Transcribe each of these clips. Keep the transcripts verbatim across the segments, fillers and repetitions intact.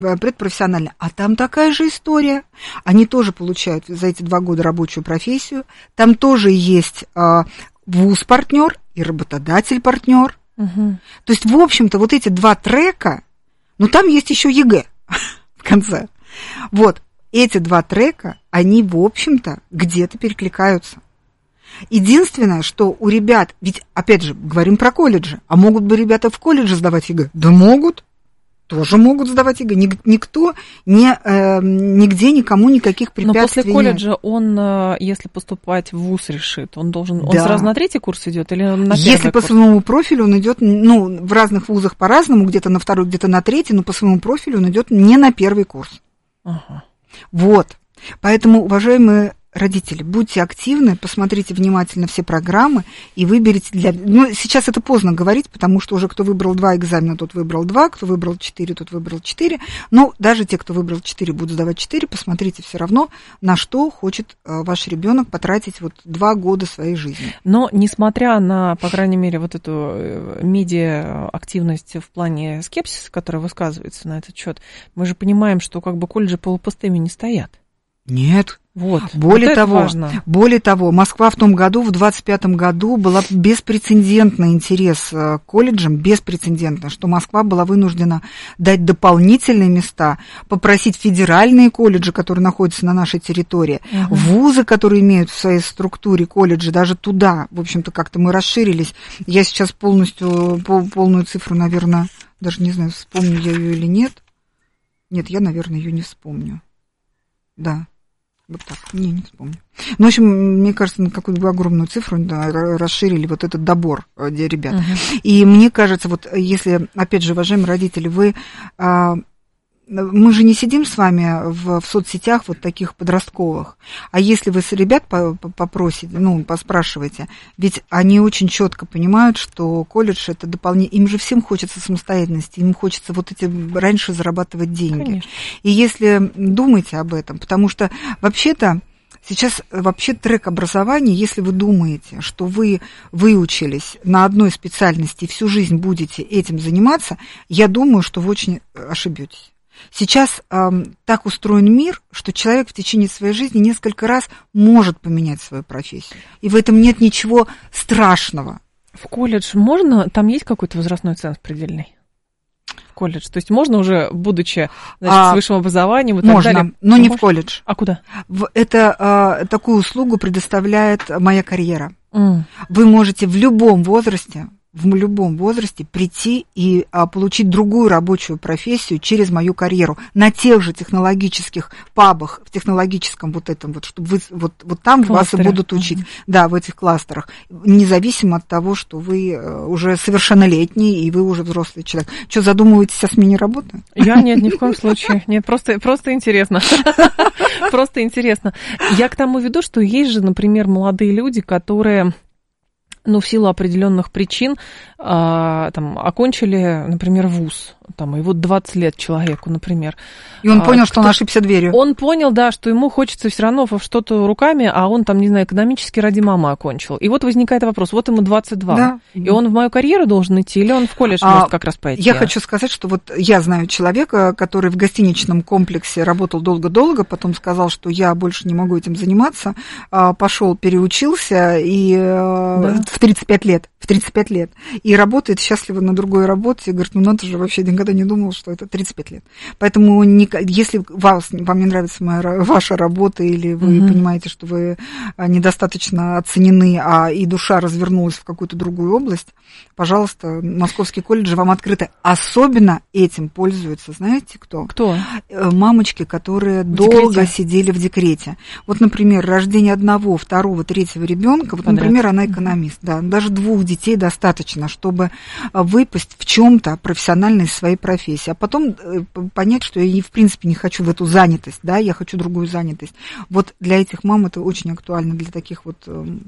предпрофессиональное. А там такая же история. Они тоже получают за эти два года рабочую профессию. Там тоже есть а, вуз-партнер и работодатель-партнер. Угу. То есть, в общем-то, вот эти два трека, ну, там есть еще ЕГЭ в конце. Вот, эти два трека, они, в общем-то, где-то перекликаются. Единственное, что у ребят, ведь, опять же, говорим про колледжи, а могут бы ребята в колледже сдавать ЕГЭ? Да могут. Тоже могут сдавать ЕГЭ. Никто, не, э, нигде никому никаких препятствий. Но после колледжа он, если поступать в вуз решит, он должен, он да. сразу на третий курс идет или на первый Если курс? По своему профилю он идет, ну, в разных вузах по-разному, где-то на второй, где-то на третий, но по своему профилю он идет не на первый курс. Ага. Вот. Поэтому, уважаемые родители, будьте активны, посмотрите внимательно все программы и выберите для... Ну, сейчас это поздно говорить, потому что уже кто выбрал два экзамена, тот выбрал два, кто выбрал четыре, тот выбрал четыре. Но даже те, кто выбрал четыре, будут сдавать четыре, посмотрите все равно, на что хочет ваш ребенок потратить вот два года своей жизни. Но, несмотря на, по крайней мере, вот эту медиа-активность в плане скепсиса, которая высказывается на этот счет, мы же понимаем, что как бы колледжи полупустыми не стоят. Нет. Вот. Более вот того, более того, Москва в том году, в двадцать пятом году, была беспрецедентный интерес к колледжам, беспрецедентно, что Москва была вынуждена дать дополнительные места, попросить федеральные колледжи, которые находятся на нашей территории, угу. вузы, которые имеют в своей структуре колледжи, даже туда, в общем-то, как-то мы расширились. Я сейчас полностью, полную цифру, наверное, даже не знаю, вспомню я ее или нет. Нет, я, наверное, ее не вспомню. Да. Вот так, не, не вспомню. Ну, в общем, мне кажется, на какую-то огромную цифру да, расширили вот этот добор ребят. Uh-huh. И мне кажется, вот если, опять же, уважаемые родители, вы... А, мы же не сидим с вами в, в соцсетях вот таких подростковых. А если вы с ребят попросите, ну, поспрашиваете, ведь они очень четко понимают, что колледж это дополнение. Им же всем хочется самостоятельности, им хочется вот эти раньше зарабатывать деньги. Конечно. И если думаете об этом, потому что вообще-то сейчас вообще трек образования, если вы думаете, что вы выучились на одной специальности и всю жизнь будете этим заниматься, я думаю, что вы очень ошибетесь. Сейчас э, так устроен мир, что человек в течение своей жизни несколько раз может поменять свою профессию. И в этом нет ничего страшного. В колледж можно? Там есть какой-то возрастной ценз предельный? В колледж? То есть можно уже, будучи значит, а, с высшим образованием и так можно, далее? но не можно? В колледж. А куда? В, это э, такую услугу предоставляет «Моя карьера». Mm. Вы можете в любом возрасте... в любом возрасте прийти и а, получить другую рабочую профессию через мою карьеру на тех же технологических пабах, в технологическом вот этом вот, чтобы вы, вот, вот там Кластеры. Вас и будут учить, uh-huh. да, в этих кластерах, независимо от того, что вы уже совершеннолетний и вы уже взрослый человек. Что, задумываетесь о смене работы? Я нет, ни в коем случае. Нет, просто, просто интересно. Просто интересно. Я к тому веду, что есть же, например, молодые люди, которые... ну, в силу определенных причин, а, там, окончили, например, вуз, там, и вот двадцать лет человеку, например. И он а, понял, кто... что он ошибся дверью. Он понял, да, что ему хочется все равно что-то руками, а он там, не знаю, экономически ради мамы окончил. И вот возникает вопрос, вот ему двадцать два, да. И он в мою карьеру должен идти, или он в колледж а, может как раз пойти? Я хочу сказать, что вот я знаю человека, который в гостиничном комплексе работал долго-долго, потом сказал, что я больше не могу этим заниматься, пошел, переучился, и да. в тридцать пять лет, в тридцать пять лет, и работает счастливо на другой работе, и говорит, ну, надо же, вообще никогда не думал, что это тридцать пять лет. Поэтому, не, если вас, вам не нравится моя, ваша работа, или вы mm-hmm. понимаете, что вы недостаточно оценены, а и душа развернулась в какую-то другую область, пожалуйста, московские колледжи вам открыты. Особенно этим пользуются, знаете, кто? Кто? Мамочки, которые в долго декрете. Сидели в декрете. Вот, например, рождение одного, второго, третьего ребенка, вот, Подряд. Например, она экономист, да, даже двух детей достаточно, чтобы выпасть в чем-то профессионально из своей профессии, а потом понять, что я, в принципе, не хочу в эту занятость, да, я хочу другую занятость. Вот для этих мам это очень актуально, для таких вот мам.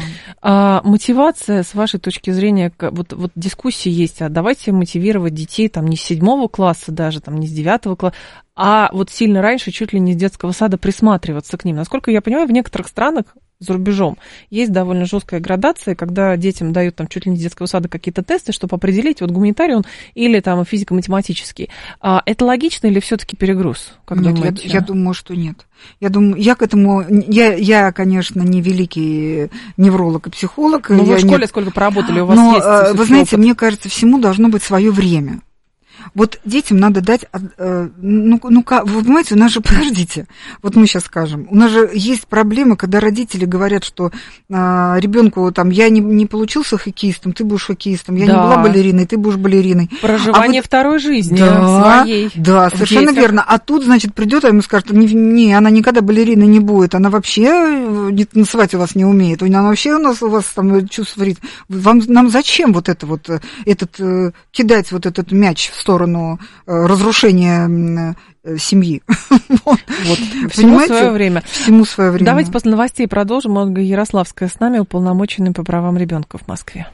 А мотивация, с вашей точки зрения, вот, вот дискуссии есть, а давайте мотивировать детей там не с седьмого класса даже, там не с девятого класса, а вот сильно раньше, чуть ли не с детского сада, присматриваться к ним. Насколько я понимаю, в некоторых странах за рубежом есть довольно жесткая градация, когда детям дают там чуть ли не с детского сада какие-то тесты, чтобы определить, вот гуманитарий он или там физико-математический. А это логично или все-таки перегруз? Как нет, думаете? Я, я думаю, что нет. Я думаю, я к этому, я, я конечно, не великий невролог и психолог. Ну, вы в школе не... сколько проработали, у вас Но, есть... вы знаете, опыт. Мне кажется, всему должно быть свое время. Вот детям надо дать, ну, ну, вы понимаете, у нас же, подождите, вот мы сейчас скажем, у нас же есть проблемы, когда родители говорят, что а, ребенку там, я не, не получился хоккеистом, ты будешь хоккеистом, я да. не была балериной, ты будешь балериной. Проживание а вот, второй жизни да, своей. Да, совершенно детях. Верно. А тут, значит, придет, а ему скажет, не, не, она никогда балериной не будет, она вообще не, танцевать у вас не умеет, она вообще у нас у вас там чувствует. Вам, нам зачем вот это вот, этот, кидать вот этот мяч в сторону сторону разрушения семьи. Вот. Вот. Всему свое время. Всему свое время. Давайте после новостей продолжим. Ольга Ярославская с нами, уполномоченный по правам ребенка в Москве.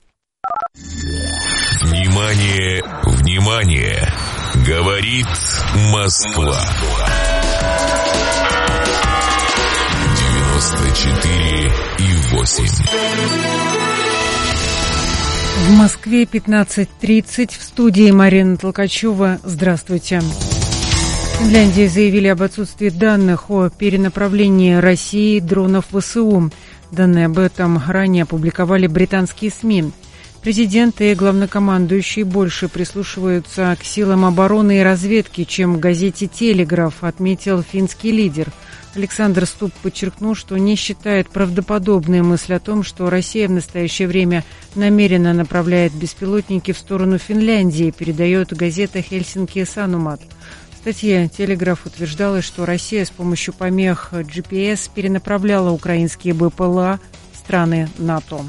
Внимание, внимание! Говорит Москва. девяносто четыре и восемь. В Москве пятнадцать тридцать. В студии Марина Толкачева. Здравствуйте. В Финляндии заявили об отсутствии данных о перенаправлении России дронов ВСУ. Данные об этом ранее опубликовали британские СМИ. Президент и главнокомандующий больше прислушиваются к силам обороны и разведки, чем к газете «Телеграф», отметил финский лидер. Александр Ступп подчеркнул, что не считает правдоподобной мысль о том, что Россия в настоящее время намеренно направляет беспилотники в сторону Финляндии, передает газета «Хельсинки Санумат». В статье «Телеграф» утверждалось, что Россия с помощью помех джи пи эс перенаправляла украинские БПЛА в страны НАТО.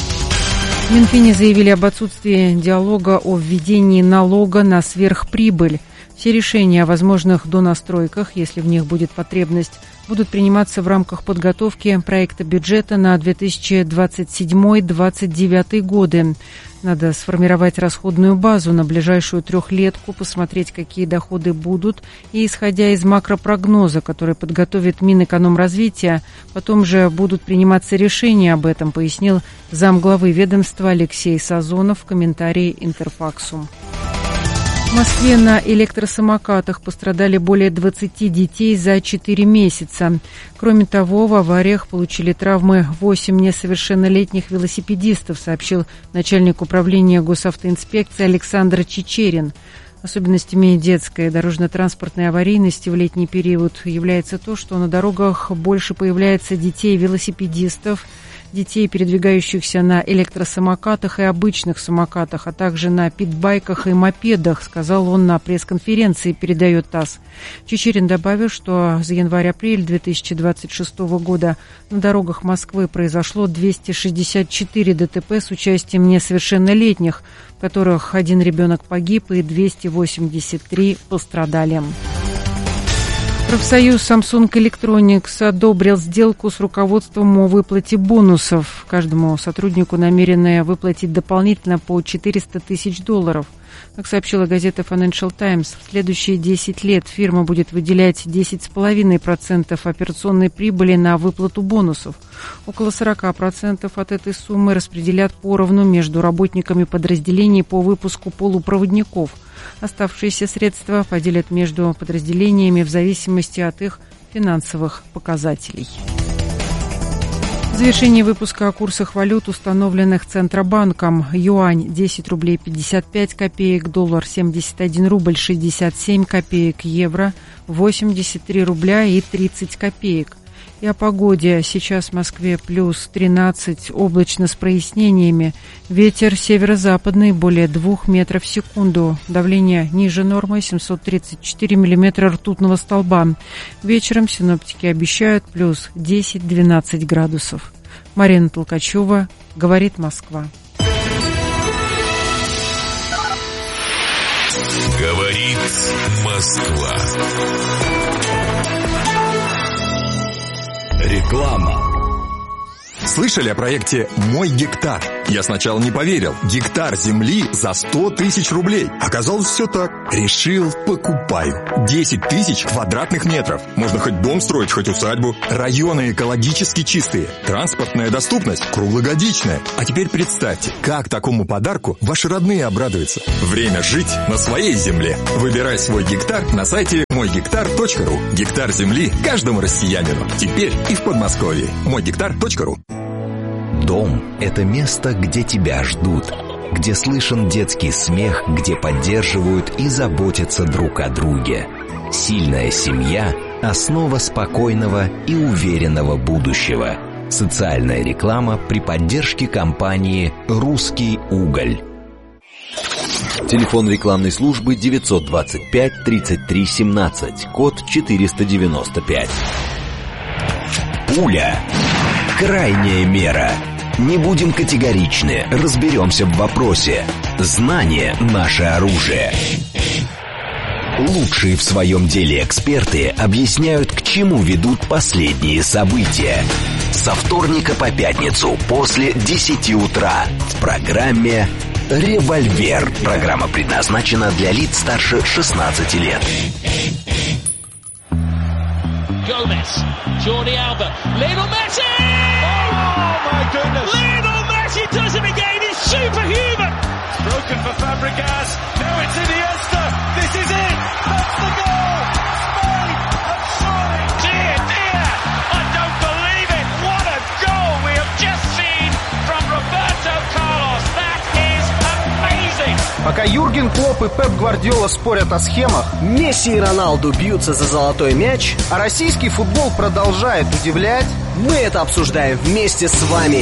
В Минфине заявили об отсутствии диалога о введении налога на сверхприбыль. Все решения о возможных донастройках, если в них будет потребность, будут приниматься в рамках подготовки проекта бюджета на две тысячи двадцать седьмой — две тысячи двадцать девятый годы. Надо сформировать расходную базу на ближайшую трехлетку, посмотреть, какие доходы будут, и, исходя из макропрогноза, который подготовит Минэкономразвития, потом же будут приниматься решения об этом, пояснил замглавы ведомства Алексей Сазонов в комментарии Интерфаксу. В Москве на электросамокатах пострадали более двадцати детей за четыре месяца. Кроме того, в авариях получили травмы восемь несовершеннолетних велосипедистов, сообщил начальник управления госавтоинспекции Александр Чичерин. Особенностями детской дорожно-транспортной аварийности в летний период является то, что на дорогах больше появляется детей-велосипедистов, детей, передвигающихся на электросамокатах и обычных самокатах, а также на питбайках и мопедах, сказал он на пресс-конференции, передает ТАСС. Чичерин добавил, что за январь-апрель две тысячи двадцать шестого года на дорогах Москвы произошло двести шестьдесят четыре ДТП с участием несовершеннолетних, в которых один ребенок погиб и двести восемьдесят три пострадали. Профсоюз Samsung Electronics одобрил сделку с руководством о выплате бонусов. Каждому сотруднику намерены выплатить дополнительно по четыреста тысяч долларов. Как сообщила газета Financial Times, в следующие десять лет фирма будет выделять десять целых пять десятых процента операционной прибыли на выплату бонусов. Около сорок процентов от этой суммы распределят поровну между работниками подразделений по выпуску полупроводников. Оставшиеся средства поделят между подразделениями в зависимости от их финансовых показателей. В завершении выпуска о курсах валют, установленных Центробанком. Юань десять рублей пятьдесят пять копеек, доллар семьдесят один рубль шестьдесят семь копеек, евро восемьдесят три рубля и тридцать копеек. И о погоде. Сейчас в Москве плюс тринадцать, облачно с прояснениями. Ветер северо-западный более двух метров в секунду. Давление ниже нормы семьсот тридцать четыре миллиметра ртутного столба. Вечером синоптики обещают плюс десять-двенадцать градусов. Марина Толкачева, говорит Москва. Говорит Москва. Реклама. Слышали о проекте «Мой гектар»? Я сначала не поверил. Гектар земли за сто тысяч рублей. Оказалось, все так. Решил, покупаю. десять тысяч квадратных метров. Можно хоть дом строить, хоть усадьбу. Районы экологически чистые. Транспортная доступность круглогодичная. А теперь представьте, как такому подарку ваши родные обрадуются. Время жить на своей земле. Выбирай свой гектар на сайте мой гектар точка ру. Гектар земли каждому россиянину. Теперь и в Подмосковье. мой гектар точка ру. Дом – это место, где тебя ждут, где слышен детский смех, где поддерживают и заботятся друг о друге. Сильная семья – основа спокойного и уверенного будущего. Социальная реклама при поддержке компании «Русский уголь». Телефон рекламной службы девятьсот двадцать пять тридцать три семнадцать, код четыреста девяносто пять. Пуля. Крайняя мера. Не будем категоричны, разберемся в вопросе. Знание – наше оружие. Лучшие в своем деле эксперты объясняют, к чему ведут последние события. Со вторника по пятницу после десяти утра в программе «Револьвер». Программа предназначена для лиц старше шестнадцати лет. Gomez, Jordi Alba, Lionel Messi! Oh my goodness! Lionel Messi does it again, he's superhuman! It's broken for Fabregas, now it's Iniesta, this is it! That's the goal! Spain have surely! Dear, dear! I don't believe it! What a goal we have just seen from Roberto Carlos! That is amazing! Пока Юрген Клопп и Пеп Гвардиола спорят о схемах, Месси и Роналду бьются за золотой мяч, а российский футбол продолжает удивлять, мы это обсуждаем вместе с вами.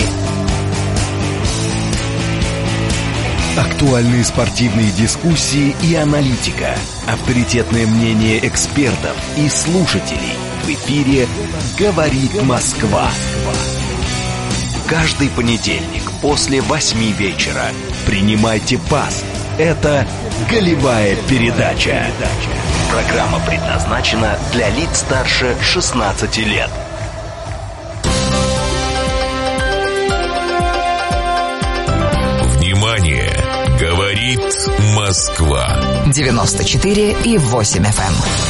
Актуальные спортивные дискуссии и аналитика. Авторитетное мнение экспертов и слушателей. В эфире «Говорит Москва». Каждый понедельник после восьми вечера принимайте пас. Это «Голевая передача». Программа предназначена для лиц старше шестнадцати лет. Внимание! Говорит Москва. девяносто четыре и восемь эф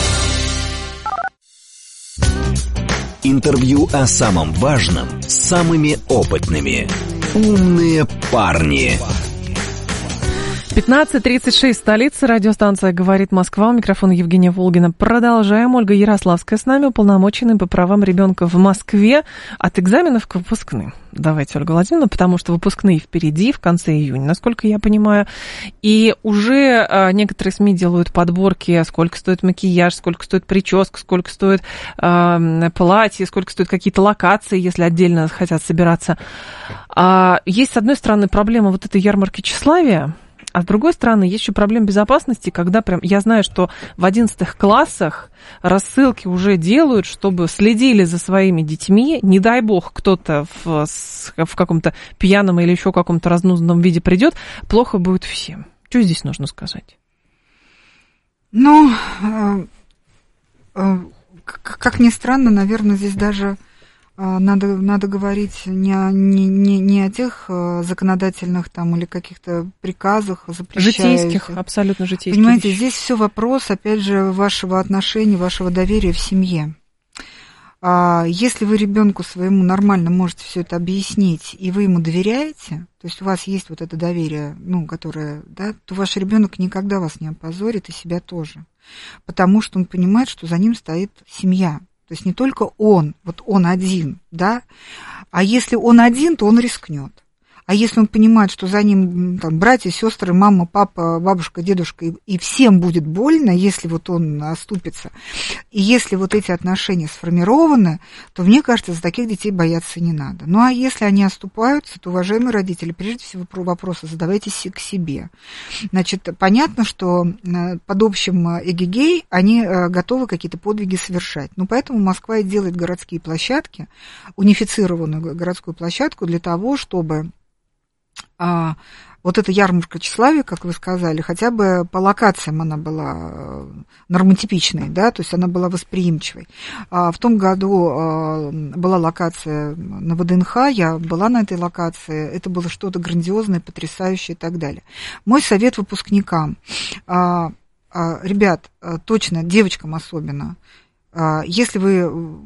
эм. Интервью о самом важном с самыми опытными. Умные парни. пятнадцать тридцать шесть, столица, радиостанция «Говорит Москва», у микрофона Евгения Волгина. Продолжаем. Ольга Ярославская с нами, уполномоченный по правам ребенка в Москве от экзаменов к выпускным. Давайте, Ольга Владимировна, потому что выпускные впереди, в конце июня, насколько я понимаю. И уже а, некоторые СМИ делают подборки, сколько стоит макияж, сколько стоит прическа, сколько стоит а, платье, сколько стоят какие-то локации, если отдельно хотят собираться. А, есть, с одной стороны, проблема вот этой ярмарки тщеславия, а с другой стороны, есть еще проблема безопасности, когда прям, я знаю, что в одиннадцатых классах рассылки уже делают, чтобы следили за своими детьми. Не дай бог, кто-то в, в каком-то пьяном или еще каком-то разнузданном виде придет, плохо будет всем. Что здесь нужно сказать? Ну, э, э, как ни странно, наверное, здесь даже Надо, надо говорить не о, не, не, не о тех законодательных там или каких-то приказах, запрещающих. Житейских, абсолютно житейских. Понимаете, здесь все вопрос, опять же, вашего отношения, вашего доверия в семье. Если вы ребенку своему нормально можете все это объяснить, и вы ему доверяете, то есть у вас есть вот это доверие, ну, которое, да, то ваш ребенок никогда вас не опозорит, и себя тоже. Потому что он понимает, что за ним стоит семья. То есть не только он, вот он один, да, а если он один, то он рискнет. А если он понимает, что за ним там, братья, сестры, мама, папа, бабушка, дедушка, и, и всем будет больно, если вот он оступится, и если вот эти отношения сформированы, то, мне кажется, за таких детей бояться не надо. Ну, а если они оступаются, то, уважаемые родители, прежде всего вопросы задавайте к себе. Значит, понятно, что под общим эгегей они готовы какие-то подвиги совершать. Ну, поэтому Москва и делает городские площадки, унифицированную городскую площадку для того, чтобы а, вот эта ярмарка тщеславия, как вы сказали, хотя бы по локациям она была нормотипичной, да, то есть она была восприимчивой. А в том году а, была локация на ВДНХ, я была на этой локации, это было что-то грандиозное, потрясающее и так далее. Мой совет выпускникам, а, а, ребят, а, точно, девочкам особенно, а, если вы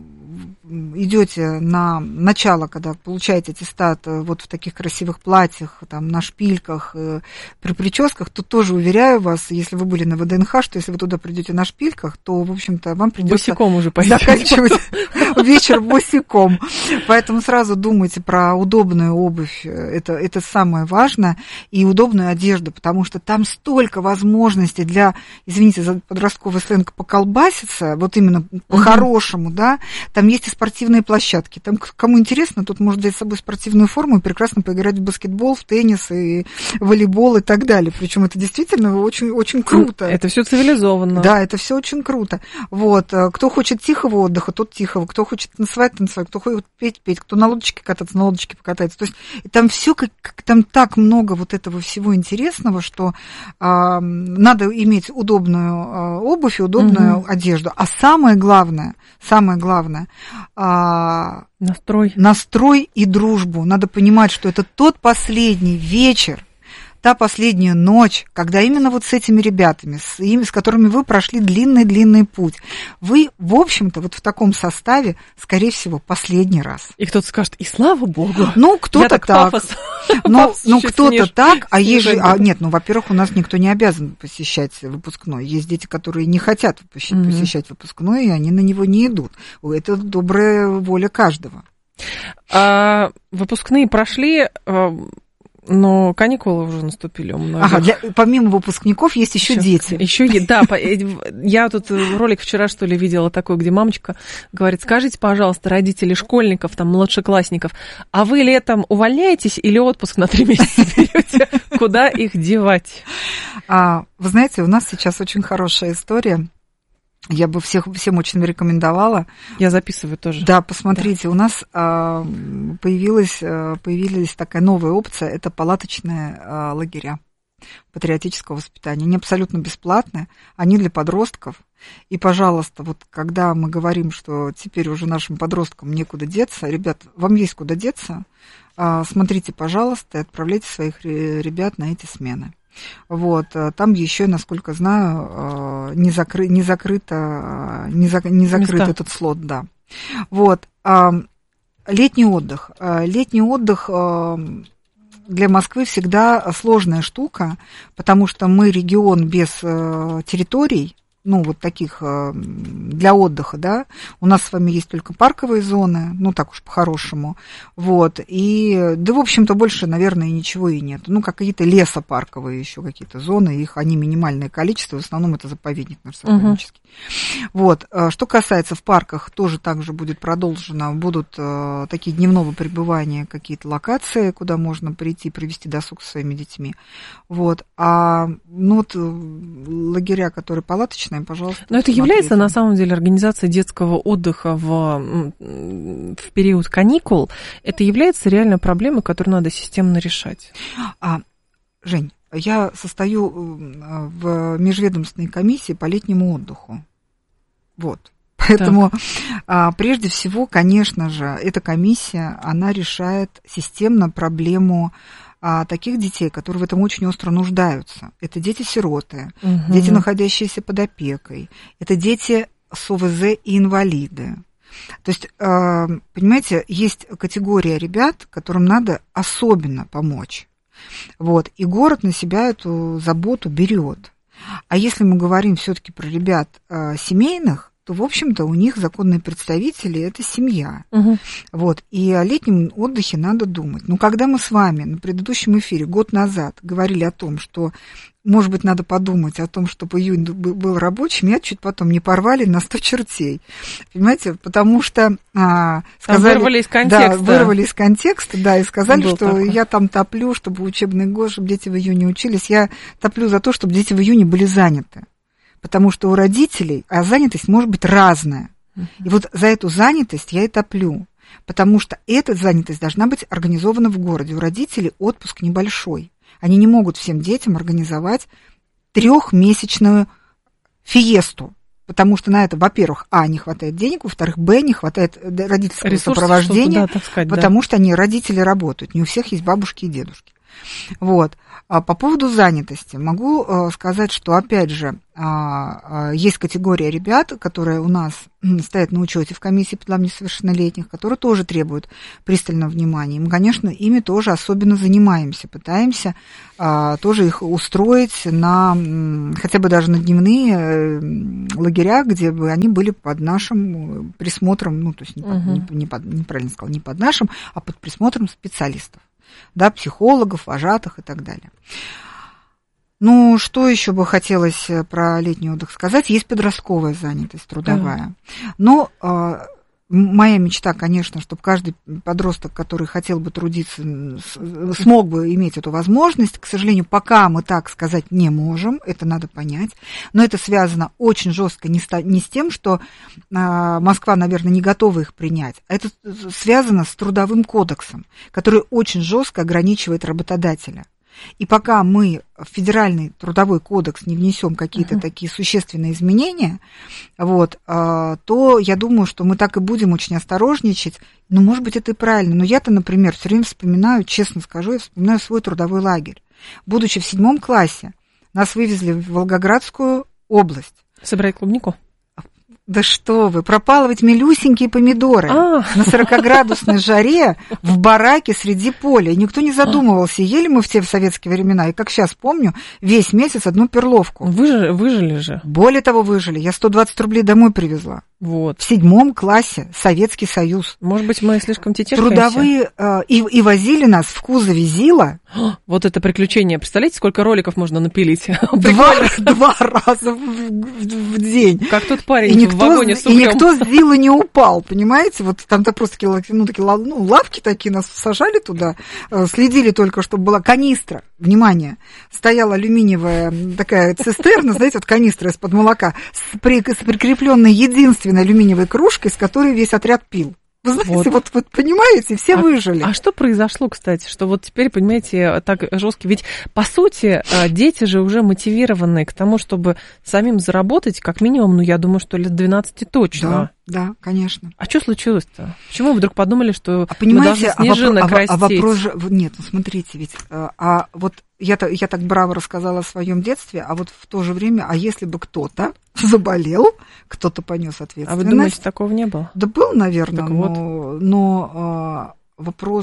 идете на начало, когда получаете аттестат вот в таких красивых платьях, там, на шпильках, при прическах, то тоже уверяю вас, если вы были на ВДНХ, что если вы туда придете на шпильках, то, в общем-то, вам придется босиком уже заканчивать вечер босиком. Поэтому сразу думайте про удобную обувь, это, это самое важное, и удобную одежду, потому что там столько возможностей для, извините за подростковый сленг, поколбаситься, вот именно по-хорошему, да, там есть и спортивные площадки. Там, кому интересно, тот может взять с собой спортивную форму и прекрасно поиграть в баскетбол, в теннис, и волейбол и так далее. Причем это действительно очень, очень круто. Это все цивилизованно. Да, это все очень круто. Вот. Кто хочет тихого отдыха, тот тихого. Кто хочет танцевать, танцевать. Кто хочет петь, петь. Кто на лодочке кататься, на лодочке покатается. То есть там все, как, там так много вот этого всего интересного, что э, надо иметь удобную э, обувь и удобную угу. одежду. А самое главное, самое главное, а, настрой. настрой и дружбу. Надо понимать, что это тот последний вечер, та последняя ночь, когда именно вот с этими ребятами, с, ими, с которыми вы прошли длинный-длинный путь, вы, в общем-то, вот в таком составе, скорее всего, последний раз. И кто-то скажет, и слава богу. Ну, кто-то так. так. Пафос, ну, пафос ну кто-то сниж, так, а есть же... А, нет, ну, во-первых, у нас никто не обязан посещать выпускной. Есть дети, которые не хотят посещать, mm-hmm. посещать выпускной, и они на него не идут. Это добрая воля каждого. А, выпускные прошли... Но каникулы уже наступили у многих. Ага, для, помимо выпускников есть еще, еще дети. Еще, да, я тут ролик вчера, что ли, видела такой, где мамочка говорит, скажите, пожалуйста, родители школьников, там, младшеклассников, а вы летом увольняетесь или отпуск на три месяца берете? Куда их девать? А, вы знаете, у нас сейчас очень хорошая история. Я бы всех, всем очень рекомендовала. Я записываю тоже. Да, посмотрите, да. У нас а, появилась, появилась такая новая опция, это палаточные а, лагеря патриотического воспитания. Они абсолютно бесплатные, они для подростков. И, пожалуйста, вот когда мы говорим, что теперь уже нашим подросткам некуда деться, ребят, вам есть куда деться, а, смотрите, пожалуйста, и отправляйте своих ребят на эти смены. Вот, там еще, насколько знаю, не, закры, не закрыто, не, за, не закрыт Места. Этот слот, да. Вот, летний отдых. Летний отдых для Москвы всегда сложная штука, потому что мы регион без территорий, ну, вот таких для отдыха, да, у нас с вами есть только парковые зоны, ну, так уж по-хорошему, вот, и, да, в общем-то, больше, наверное, ничего и нет, ну, какие-то лесопарковые еще какие-то зоны, их, они минимальное количество, в основном это заповедник наш сакралический. Uh-huh. Вот, что касается в парках, тоже также будет продолжено, будут такие дневного пребывания, какие-то локации, куда можно прийти, провести досуг со своими детьми, вот, а, ну, вот, лагеря, которые палаточные, пожалуйста. Но это является, на самом деле, организация детского отдыха в, в период каникул, это является реальной проблемой, которую надо системно решать. А, Жень, я состою в межведомственной комиссии по летнему отдыху. Вот. Поэтому, а, прежде всего, конечно же, эта комиссия, она решает системно проблему а, таких детей, которые в этом очень остро нуждаются. Это дети-сироты, угу. дети, находящиеся под опекой, это дети с ОВЗ и инвалиды. То есть, а, понимаете, есть категория ребят, которым надо особенно помочь. Вот. И город на себя эту заботу берет. А если мы говорим все-таки про ребят а, семейных, то, в общем-то, у них законные представители – это семья. Угу. Вот. И о летнем отдыхе надо думать. Но когда мы с вами на предыдущем эфире год назад говорили о том, что, может быть, надо подумать о том, чтобы июнь был рабочим, меня чуть потом не порвали на сто чертей. Понимаете? Потому что а, сказали… Вырвали из контекста. Да, вырвали из контекста, да, и сказали, Был что такой. Я там топлю, чтобы учебный год, чтобы дети в июне учились. Я топлю за то, чтобы дети в июне были заняты. Потому что у родителей, а занятость может быть разная. И вот за эту занятость я и топлю. Потому что эта занятость должна быть организована в городе. У родителей отпуск небольшой. Они не могут всем детям организовать трехмесячную фиесту. Потому что на это, во-первых, а, не хватает денег, во-вторых, б, не хватает родительского ресурсов, сопровождения, да, сказать, потому да. что они, родители, работают. Не у всех есть бабушки и дедушки. Вот. А по поводу занятости могу сказать, что, опять же, есть категория ребят, которые у нас стоят на учете в комиссии по делам несовершеннолетних, которые тоже требуют пристального внимания. И мы, конечно, ими тоже особенно занимаемся, пытаемся тоже их устроить на хотя бы даже на дневные лагеря, где бы они были под нашим присмотром, ну, то есть не под, угу. не, не под, неправильно сказала, не под нашим, а под присмотром специалистов. Да, психологов, вожатых и так далее. Ну, что еще бы хотелось про летний отдых сказать? Есть подростковая занятость трудовая. Да. Но э, моя мечта, конечно, чтобы каждый подросток, который хотел бы трудиться, смог бы иметь эту возможность. К сожалению, пока мы так сказать не можем, это надо понять. Но это связано очень жестко не с, не с тем, что э, Москва, наверное, не готова их принять, а это связано с трудовым кодексом, который очень жестко ограничивает работодателя. И пока мы в федеральный трудовой кодекс не внесем какие-то uh-huh. такие существенные изменения, вот, то я думаю, что мы так и будем очень осторожничать. Ну, может быть, это и правильно. Но я-то, например, все время вспоминаю, честно скажу, я вспоминаю свой трудовой лагерь. Будучи в седьмом классе, нас вывезли в Волгоградскую область. Собирать клубнику? Да что вы, пропалывать милюсенькие помидоры а. на сорокаградусной жаре в бараке среди поля. И никто не задумывался, ели мы в те в советские времена, и как сейчас помню, весь месяц одну перловку. Выжили, выжили же. Более того, выжили. Я сто двадцать рублей домой привезла. Вот. В седьмом классе Советский Союз. Может быть, мы слишком тетешкаемся? Трудовые, э, и, и возили нас в кузове ЗИЛа. Вот это приключение. Представляете, сколько роликов можно напилить? Два, два раза в, в, в день. Как тот парень и никто, в вагоне с углем. И никто с ЗИЛа не упал, понимаете? Вот там-то просто такие, ну, такие ну, лавки такие, нас сажали туда, следили только, чтобы была канистра. Внимание, стояла алюминиевая такая цистерна, знаете, вот канистра из-под молока, с, при, с прикрепленной единственной алюминиевой кружкой, с которой весь отряд пил. Вы знаете, вот, вот, вот понимаете, все а, выжили. А что произошло, кстати, что вот теперь, понимаете, так жестко? Ведь, по сути, дети же уже мотивированы к тому, чтобы самим заработать, как минимум, ну, я думаю, что лет двенадцать точно. Да, да, конечно. А что случилось-то? Почему вы вдруг подумали, что а понимаете, мы должны снежинок а вопро- растить? А вопрос же... Нет, ну, смотрите, ведь... А вот я, я так браво рассказала о своем детстве, а вот в то же время, а если бы кто-то заболел, кто-то понес ответственность... А вы думаете, такого не было? Да был, наверное, так но, вот. но а, вопрос...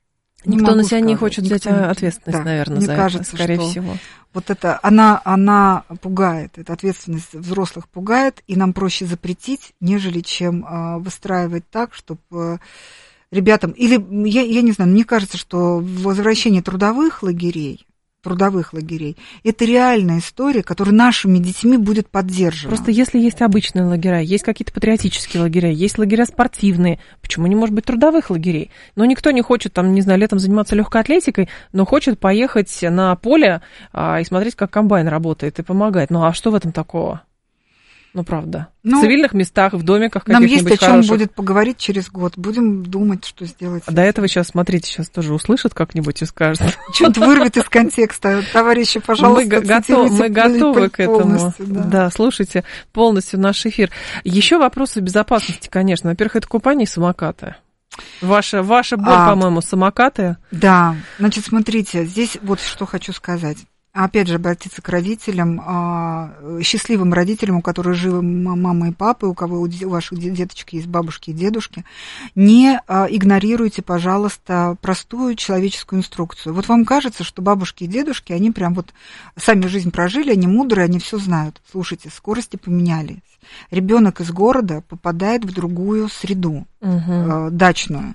Никто на себя сказать. не хочет взять Никто, ответственность, да, наверное, мне за кажется, это, скорее что всего. Вот это, она, она пугает, эта ответственность взрослых пугает, и нам проще запретить, нежели чем а, выстраивать так, чтобы а, ребятам... Или, я, я не знаю, мне кажется, что возвращение трудовых лагерей, трудовых лагерей, это реальная история, которая нашими детьми будет поддержана. Просто если есть обычные лагеря, есть какие-то патриотические лагеря, есть лагеря спортивные, почему не может быть трудовых лагерей? Но никто не хочет, там, не знаю, летом заниматься легкой атлетикой, но хочет поехать на поле а, и смотреть, как комбайн работает, и помогать. Ну, а что в этом такого? Ну, правда. Ну, в цивильных местах, в домиках каких-нибудь хороших. Нам есть о чем хороших. будет поговорить через год. Будем думать, что сделать. А до этого сейчас, смотрите, сейчас тоже услышат как-нибудь и скажут. Что-то вырвет из контекста. Товарищи, пожалуйста, мы, готов, мы готовы к этому. Да. да, слушайте полностью наш эфир. Еще вопросы безопасности, конечно. Во-первых, это купание и самокаты. Ваша, ваша боль, а, по-моему, самокаты. Да, значит, смотрите, здесь вот что хочу сказать. Опять же, обратиться к родителям, счастливым родителям, у которых живы мама и папа, у кого у ваших деточек есть бабушки и дедушки. Не игнорируйте, пожалуйста, простую человеческую инструкцию. Вот вам кажется, что бабушки и дедушки, они прям вот сами жизнь прожили, они мудрые, они все знают. Слушайте, скорости поменялись. Ребенок из города попадает в другую среду, угу. дачную.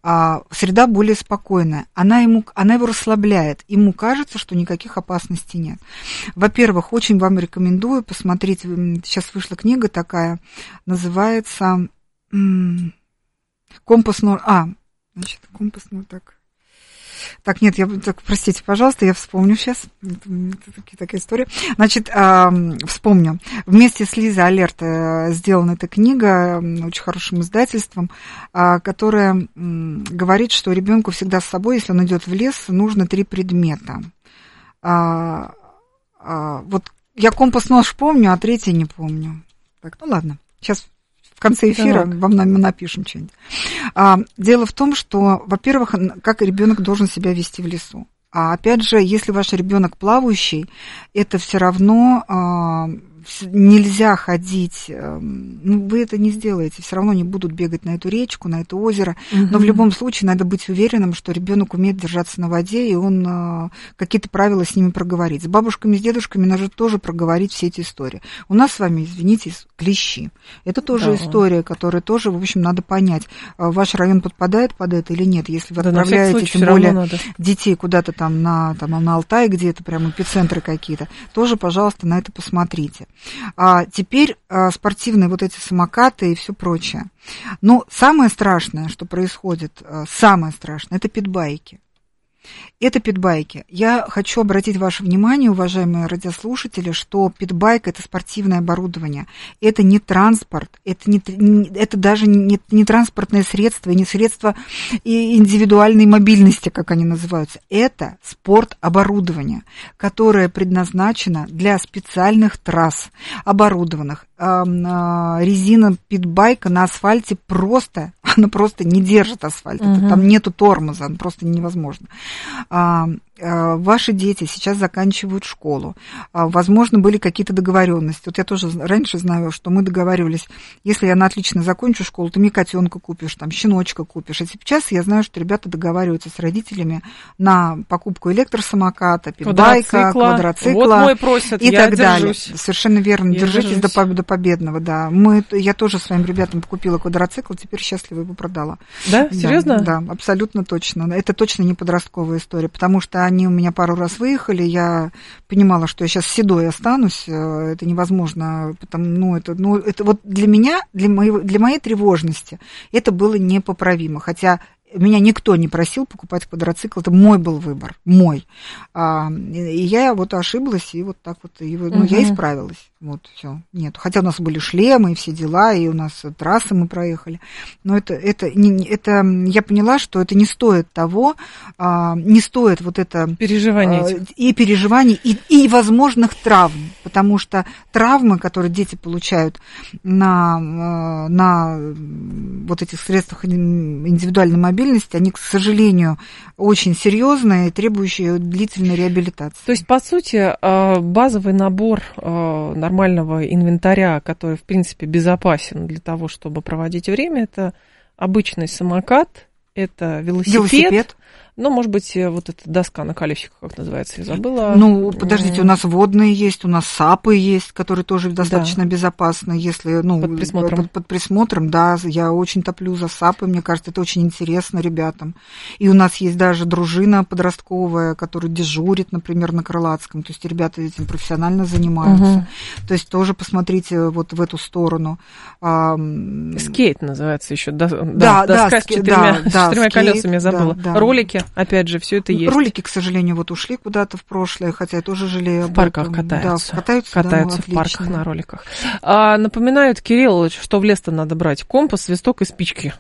А среда более спокойная, она, ему, она его расслабляет, ему кажется, что никаких опасностей нет. Во-первых, очень вам рекомендую посмотреть, сейчас вышла книга такая, называется «Компас ноль». А, значит, компас ноль так. Так, нет, я, так, простите, пожалуйста, я вспомню сейчас. Это, это такая история. Значит, э, вспомню. Вместе с Лизой Алерт э, сделана эта книга э, очень хорошим издательством, э, которая э, говорит, что ребенку всегда с собой, если он идет в лес, нужно три предмета. Э, э, вот я компас-нож помню, а третий не помню. Так, ну ладно, сейчас... В конце эфира так. вам мы напишем что-нибудь. А, дело в том, что, во-первых, как ребенок должен себя вести в лесу. А опять же, если ваш ребенок плавающий, это все равно а, нельзя ходить, а, ну, вы это не сделаете, все равно не будут бегать на эту речку, на это озеро. Угу. Но в любом случае надо быть уверенным, что ребенок умеет держаться на воде, и он а, какие-то правила с ними проговорит. С бабушками, с дедушками надо тоже проговорить все эти истории. У нас с вами, извините, клещи. Это тоже да. история, которую тоже, в общем, надо понять, ваш район подпадает под это или нет. Если вы да, отправляете, тем более, детей куда-то там на, там на Алтай, где это прям эпицентры какие-то, тоже, пожалуйста, на это посмотрите. А теперь а, спортивные вот эти самокаты и все прочее. Но самое страшное, что происходит, а, самое страшное, это питбайки. Это питбайки. Я хочу обратить ваше внимание, уважаемые радиослушатели, что питбайк – это спортивное оборудование. Это не транспорт, это, не, это даже не, не транспортное средство, не средство индивидуальной мобильности, как они называются. Это спортоборудование, которое предназначено для специальных трасс, оборудованных. Резина питбайка на асфальте просто, она просто не держит асфальт. Uh-huh. Там нету тормоза, просто невозможно. Ваши дети сейчас заканчивают школу. Возможно, были какие-то договоренности. Вот я тоже раньше знаю, что мы договаривались, если я на отлично закончу школу, ты мне котенка купишь, там, щеночка купишь. А сейчас я знаю, что ребята договариваются с родителями на покупку электросамоката, питбайка, квадроцикла, вот мой просят, и я так держусь. далее. Совершенно верно. Я Держитесь держусь. до, до победного, да. Мы, я тоже своим ребятам купила квадроцикл, теперь счастливо его продала. Да? Серьезно? Да, да, абсолютно точно. Это точно не подростковая история, потому что они у меня пару раз выехали, я понимала, что я сейчас седой останусь, это невозможно, потому, ну, это, ну, это вот для меня, для, моего, для моей тревожности это было непоправимо, хотя меня никто не просил покупать квадроцикл, это мой был выбор, мой. А, и я вот ошиблась, и вот так вот, и, ну, угу. я исправилась. Вот, все, нет. Хотя у нас были шлемы и все дела, и у нас трассы мы проехали. Но это, это, не, это я поняла, что это не стоит того, а, не стоит вот это... Переживаний. А, и переживаний, и, и возможных травм. Потому что травмы, которые дети получают на, на вот этих средствах индивидуальной мобильности, они, к сожалению, очень серьезные и требующие длительной реабилитации. То есть, по сути, базовый набор нормального инвентаря, который, в принципе, безопасен для того, чтобы проводить время, это обычный самокат, это велосипед, велосипед. Ну, может быть, вот эта доска на колесиках, как называется, я забыла. Ну, подождите, у нас водные есть, у нас сапы есть, которые тоже достаточно да. безопасны, если, ну, под присмотром. Под, под присмотром, да, я очень топлю за сапы, мне кажется, это очень интересно ребятам. И у нас есть даже дружина подростковая, которая дежурит, например, на Крылатском, то есть ребята этим профессионально занимаются. Угу. То есть тоже посмотрите вот в эту сторону. Скейт называется еще, да, да, доска да, с четырьмя, да, с четырьмя скейт, колесами, я забыла. Да, да. Ролики, опять же, все это есть. Ролики, к сожалению, вот ушли куда-то в прошлое, хотя я тоже жалею. В парках катаются. Да, катаются, катаются да, в парках на роликах. А, напоминают, Кирилл, что в лес-то надо брать компас, свисток и спички,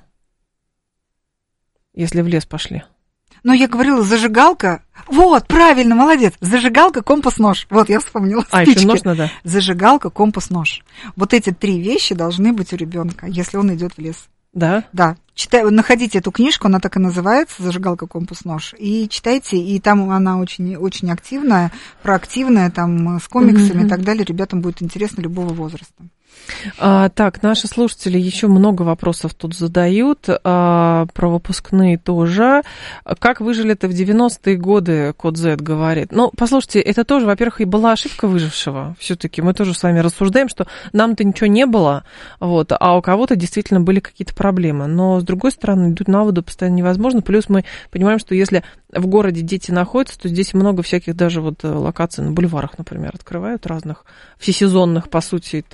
если в лес пошли. Но я говорила, зажигалка. Вот, правильно, молодец. Зажигалка, компас, нож. Вот, я вспомнила. А, спички. еще нож надо? Зажигалка, компас, нож. Вот эти три вещи должны быть у ребенка, если он идет в лес. Да? Да. Читай, находите эту книжку, она так и называется, «Зажигалка, компас, нож», и читайте, и там она очень, очень активная, проактивная, там, с комиксами mm-hmm. и так далее. Ребятам будет интересно любого возраста. А, так, наши слушатели еще много вопросов тут задают, а, про выпускные тоже. Как выжили-то в девяностые годы, Код Z говорит. Ну, послушайте, это тоже, во-первых, и была ошибка выжившего. Все-таки мы тоже с вами рассуждаем, что нам-то ничего не было, вот, а у кого-то действительно были какие-то проблемы. Но, с другой стороны, идут на воду постоянно невозможно. Плюс мы понимаем, что если в городе дети находятся, то здесь много всяких даже вот локаций на бульварах, например, открывают разных, всесезонных, по сути. Там, в общем,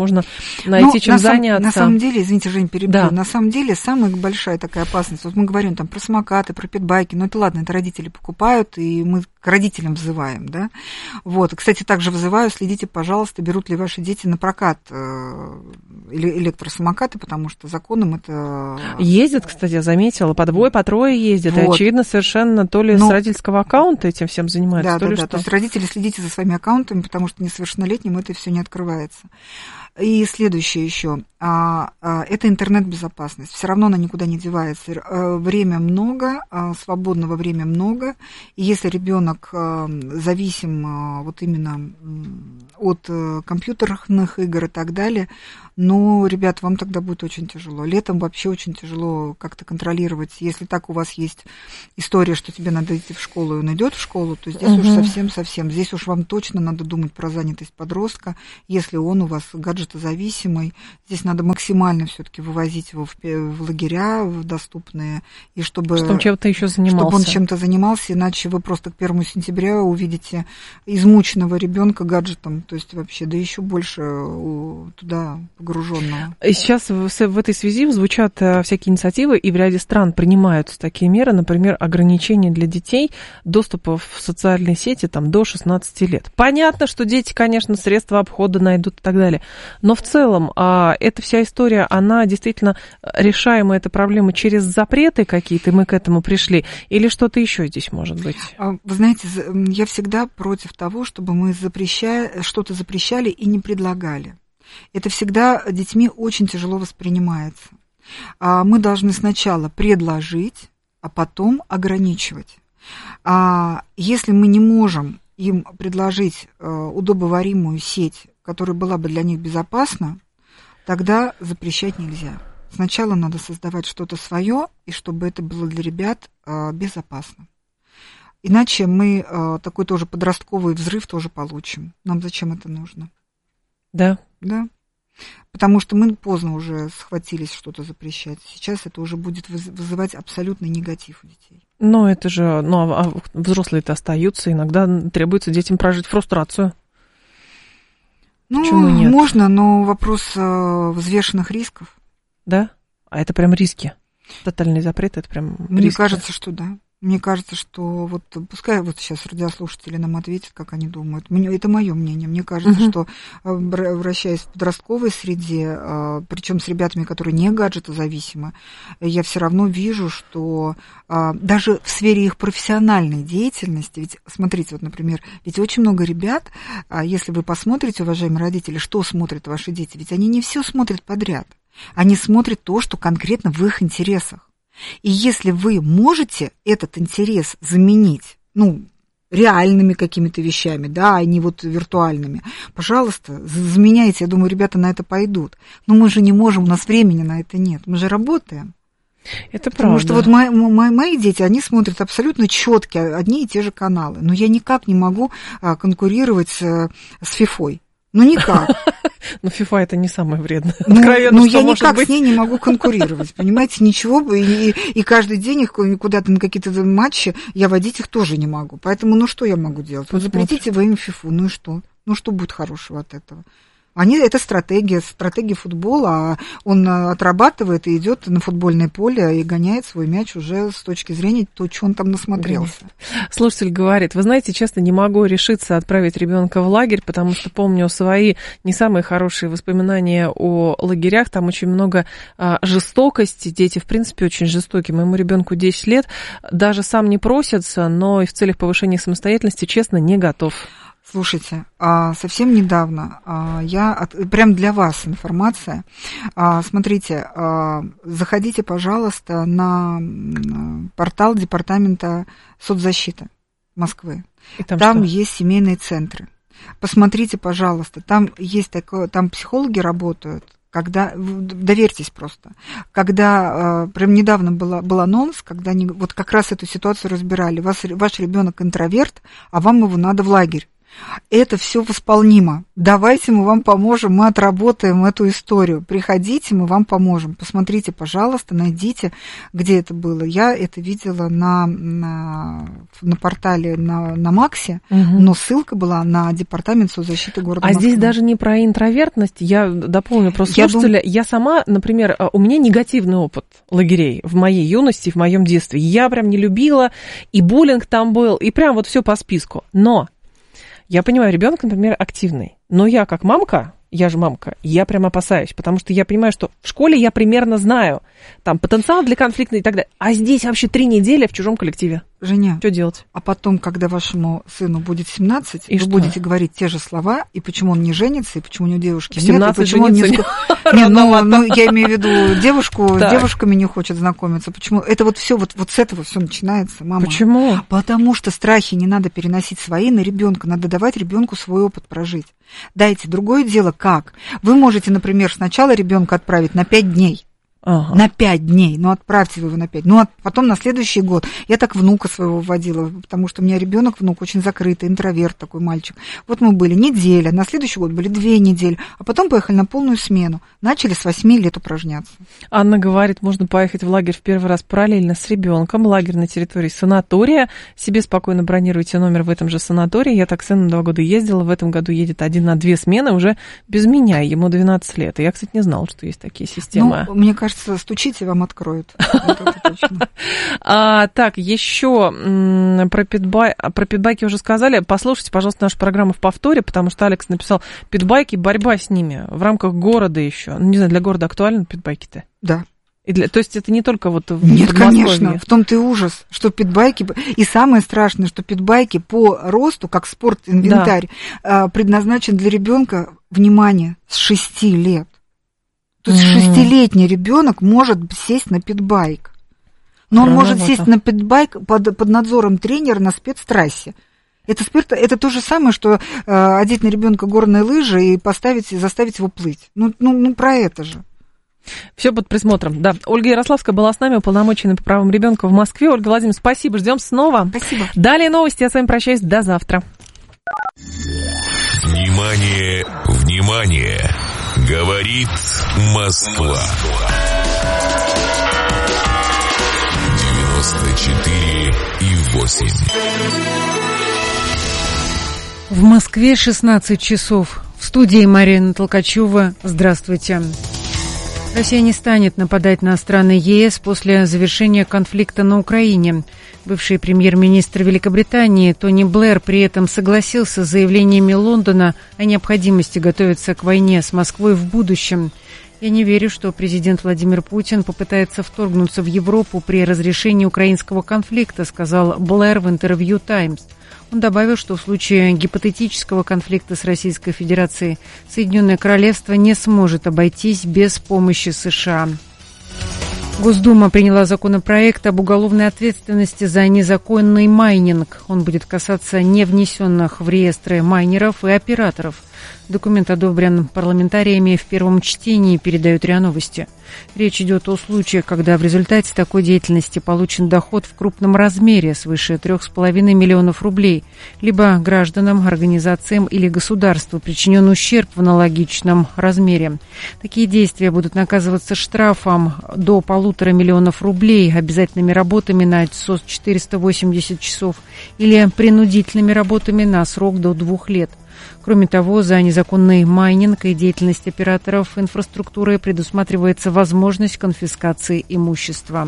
можно найти ну, чем на заняться. Сам, на самом деле, извините, Жень, перебью, да. на самом деле самая большая такая опасность, вот мы говорим там про самокаты, про питбайки, ну это ладно, это родители покупают, и мы к родителям взываем, да, вот, кстати, также взываю, следите, пожалуйста, берут ли ваши дети на прокат электросамокаты, потому что законом это... Ездят, кстати, я заметила, по двое, по трое ездят, вот. И, очевидно, совершенно то ли Но... с родительского аккаунта этим всем занимаются, да, то да, ли да, что. То есть родители, следите за своими аккаунтами, потому что несовершеннолетним это все не открывается. И следующее еще, это интернет-безопасность. Все равно она никуда не девается. Время много, свободного времени много. И если ребенок зависим вот именно от компьютерных игр и так далее, ну, ребят, вам тогда будет очень тяжело. Летом вообще очень тяжело как-то контролировать. Если так у вас есть история, что тебе надо идти в школу, и он идет в школу, то здесь угу. уж совсем-совсем. Здесь уж вам точно надо думать про занятость подростка. Если он у вас гаджетозависимый, здесь надо максимально все-таки вывозить его в, в лагеря, в доступные, и чтобы, чтобы он чем-то еще занимался. Чтобы он чем-то занимался, иначе вы просто к первому сентября увидите измученного ребенка гаджетом, то есть вообще, да еще больше туда погруженного. Сейчас в, в этой связи звучат всякие инициативы, и в ряде стран принимаются такие меры, например, ограничение для детей доступа в социальные сети там, до шестнадцати лет. Понятно, что дети, конечно, средства обхода найдут и так далее, но в целом а, эта вся история, она действительно решаемая, эта проблема через запреты какие-то, и мы к этому пришли, или что-то еще здесь может быть? Вы знаете, я всегда против того, чтобы мы запрещали, что-то запрещали и не предлагали. Это всегда детьми очень тяжело воспринимается. Мы должны сначала предложить, а потом ограничивать. Если мы не можем им предложить удобоваримую сеть, которая была бы для них безопасна, тогда запрещать нельзя. Сначала надо создавать что-то свое, и чтобы это было для ребят безопасно. Иначе мы такой тоже подростковый взрыв тоже получим. Нам зачем это нужно? Да. Да. Потому что мы поздно уже схватились что-то запрещать. Сейчас это уже будет вызывать абсолютный негатив у детей. Но это же, ну, а взрослые-то остаются, иногда требуется детям прожить фрустрацию. Ну, почему нет? Можно, но вопрос взвешенных рисков. Да? А это прям риски? Тотальный запрет, это прям Мне риски? кажется, что да. Мне кажется, что вот пускай вот сейчас радиослушатели нам ответят, как они думают. Мне, это мое мнение. Мне кажется, uh-huh. что вращаясь в подростковой среде, причем с ребятами, которые не гаджетозависимы, я все равно вижу, что даже в сфере их профессиональной деятельности, ведь смотрите, вот, например, ведь очень много ребят, если вы посмотрите, уважаемые родители, что смотрят ваши дети, ведь они не все смотрят подряд. Они смотрят то, что конкретно в их интересах. И если вы можете этот интерес заменить, ну, реальными какими-то вещами, да, а не вот виртуальными, пожалуйста, заменяйте. Я думаю, ребята на это пойдут. Но мы же не можем, у нас времени на это нет. Мы же работаем. Это правда. Потому что вот мои, мои, мои дети, они смотрят абсолютно четкие одни и те же каналы. Но я никак не могу конкурировать с, с фифой. Ну, никак. Но FIFA это не самое вредное. Ну, Откровенно, ну что я может никак быть. с ней не могу конкурировать, понимаете, ничего бы, и, и каждый день их куда-то на какие-то матчи я водить их тоже не могу. Поэтому, ну, что я могу делать? Вот запретите вы им фифу, ну и что? Ну, что будет хорошего от этого? Они, это стратегия, стратегия футбола, а он отрабатывает и идет на футбольное поле и гоняет свой мяч уже с точки зрения того, что он там насмотрелся. Слушатель говорит, вы знаете, честно, не могу решиться отправить ребенка в лагерь, потому что помню свои не самые хорошие воспоминания о лагерях, там очень много а, жестокости, дети, в принципе, очень жестокие. Моему ребенку десять лет, даже сам не просится, но и в целях повышения самостоятельности, честно, не готов. Слушайте, совсем недавно я, прям для вас информация, смотрите, заходите, пожалуйста, на портал Департамента соцзащиты Москвы. И там там есть семейные центры. Посмотрите, пожалуйста, там есть такое, там психологи работают. Когда, доверьтесь просто, когда, прям недавно была, был анонс, когда они вот как раз эту ситуацию разбирали, вас, ваш ребенок интроверт, а вам его надо в лагерь. Это все восполнимо. Давайте мы вам поможем, мы отработаем эту историю. Приходите, мы вам поможем. Посмотрите, пожалуйста, найдите, где это было. Я это видела на, на, на портале на, на Максе, угу. но ссылка была на департамент соцзащиты города а Москвы. Здесь даже не про интровертность. Я дополню просто я слушателя. Дум... Я сама, например, у меня негативный опыт лагерей в моей юности, в моем детстве. Я прям не любила, и буллинг там был, и прям вот все по списку. Но я понимаю, ребенок, например, активный, но я как мамка, я же мамка, я прям опасаюсь, потому что я понимаю, что в школе я примерно знаю, там, потенциал для конфликта и так далее, а здесь вообще три недели в чужом коллективе. Женя, что делать? А потом, когда вашему сыну будет семнадцать, и вы что? будете говорить те же слова, и почему он не женится, и почему у него девушки нет, и почему он не... не... не ну, ну, я имею в виду девушку, с девушками не хочет знакомиться. Почему? Это вот все вот, вот с этого все начинается, мама. Почему? Потому что страхи не надо переносить свои на ребенка, надо давать ребенку свой опыт прожить. Дайте. Другое дело, как? Вы можете, например, сначала ребенка отправить на пять дней. Ага. На пять дней, ну отправьте вы его на пять, ну а потом на следующий год. Я так внука своего вводила, потому что у меня ребенок, внук очень закрытый, интроверт такой мальчик. Вот мы были неделя, на следующий год были две недели, а потом поехали на полную смену. Начали с восьми лет упражняться. Анна говорит, можно поехать в лагерь в первый раз параллельно с ребенком, лагерь на территории санатория, себе спокойно бронируйте номер в этом же санатории. Я так с сыном два года ездила, в этом году едет один на две смены уже без меня, ему двенадцать лет. И я, кстати, не знала, что есть такие системы. Ну, мне кажется, стучите, вам откроют. а, так, еще про, питбай, про питбайки уже сказали. Послушайте, пожалуйста, нашу программу в повторе, потому что Алекс написал питбайки, борьба с ними в рамках города еще. Ну, не знаю, для города актуальны питбайки-то? Да. И для, то есть это не только вот в Нет, конечно, в том-то и ужас, что питбайки, и самое страшное, что питбайки по росту, как спорт-инвентарь, да. предназначен для ребенка, внимание, с шести лет. То есть mm-hmm. шестилетний ребенок может сесть на питбайк. Но он Рано может сесть на питбайк под, под надзором тренера на спецтрассе. Это, спирт, это то же самое, что э, одеть на ребенка горные лыжи и поставить, заставить его плыть. Ну, ну, ну про это же. Все под присмотром, да. Ольга Ярославская была с нами, уполномоченная по правам ребенка в Москве. Ольга Владимировна, спасибо, ждем снова. Спасибо. Далее новости, я с вами прощаюсь, до завтра. Внимание, внимание! Говорит Москва. девяносто четыре и восемь. В Москве шестнадцать часов. В студии Марина Толкачева. Здравствуйте. Россия не станет нападать на страны ЕС после завершения конфликта на Украине. Бывший премьер-министр Великобритании Тони Блэр при этом согласился с заявлениями Лондона о необходимости готовиться к войне с Москвой в будущем. «Я не верю, что президент Владимир Путин попытается вторгнуться в Европу при разрешении украинского конфликта», сказал Блэр в интервью «Таймс». Он добавил, что в случае гипотетического конфликта с Российской Федерацией Соединенное Королевство не сможет обойтись без помощи США. Госдума приняла законопроект об уголовной ответственности за незаконный майнинг. Он будет касаться невнесенных в реестры майнеров и операторов. Документ одобрен парламентариями в первом чтении, передают РИА Новости. Речь идет о случаях, когда в результате такой деятельности получен доход в крупном размере, свыше трех с половиной миллионов рублей, либо гражданам, организациям или государству причинен ущерб в аналогичном размере. Такие действия будут наказываться штрафом до полутора миллионов рублей, обязательными работами на четыреста восемьдесят часов или принудительными работами на срок до двух лет. Кроме того, за незаконный майнинг и деятельность операторов инфраструктуры предусматривается возможность конфискации имущества.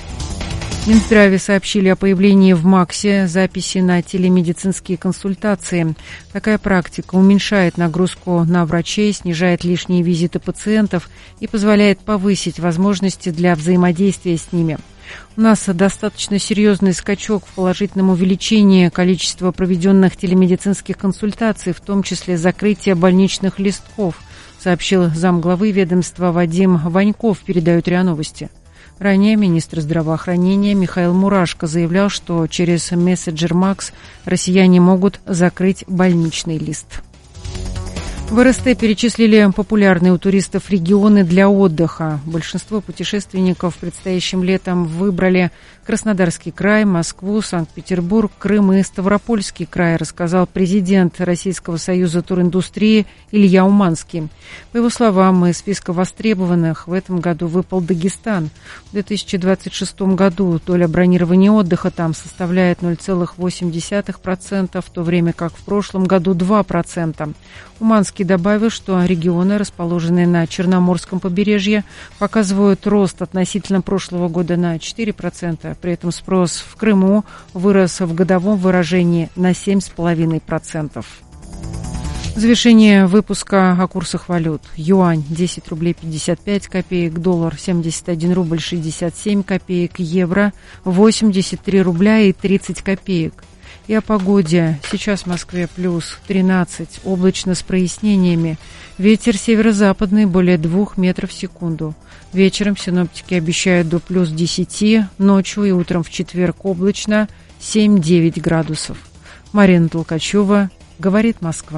В Минздраве сообщили о появлении в МАКСе записи на телемедицинские консультации. Такая практика уменьшает нагрузку на врачей, снижает лишние визиты пациентов и позволяет повысить возможности для взаимодействия с ними. У нас достаточно серьезный скачок в положительном увеличении количества проведенных телемедицинских консультаций, в том числе закрытие больничных листков, сообщил замглавы ведомства Вадим Ваньков, передают РИА Новости. Ранее министр здравоохранения Михаил Мурашко заявлял, что через мессенджер МАКС россияне могут закрыть больничный лист. В эр эс тэ перечислили популярные у туристов регионы для отдыха. Большинство путешественников предстоящим летом выбрали Краснодарский край, Москву, Санкт-Петербург, Крым и Ставропольский край, рассказал президент Российского союза туриндустрии Илья Уманский. По его словам, из списка востребованных в этом году выпал Дагестан. В две тысячи двадцать шестом году доля бронирования отдыха там составляет ноль целых восемь десятых процента, в то время как в прошлом году два процента. Уманский добавил, что регионы, расположенные на Черноморском побережье, показывают рост относительно прошлого года на четыре процента. При этом спрос в Крыму вырос в годовом выражении на семь целых пять десятых процента. Завершение выпуска о курсах валют. Юань десять рублей пятьдесят пять копеек, доллар семьдесят один рубль шестьдесят семь копеек, евро восемьдесят три рубля и тридцать копеек. И о погоде. Сейчас в Москве плюс тринадцать, облачно с прояснениями. Ветер северо-западный более двух метров в секунду. Вечером синоптики обещают до плюс десяти, ночью и утром в четверг облачно семь-девять градусов. Марина Толкачева, говорит Москва.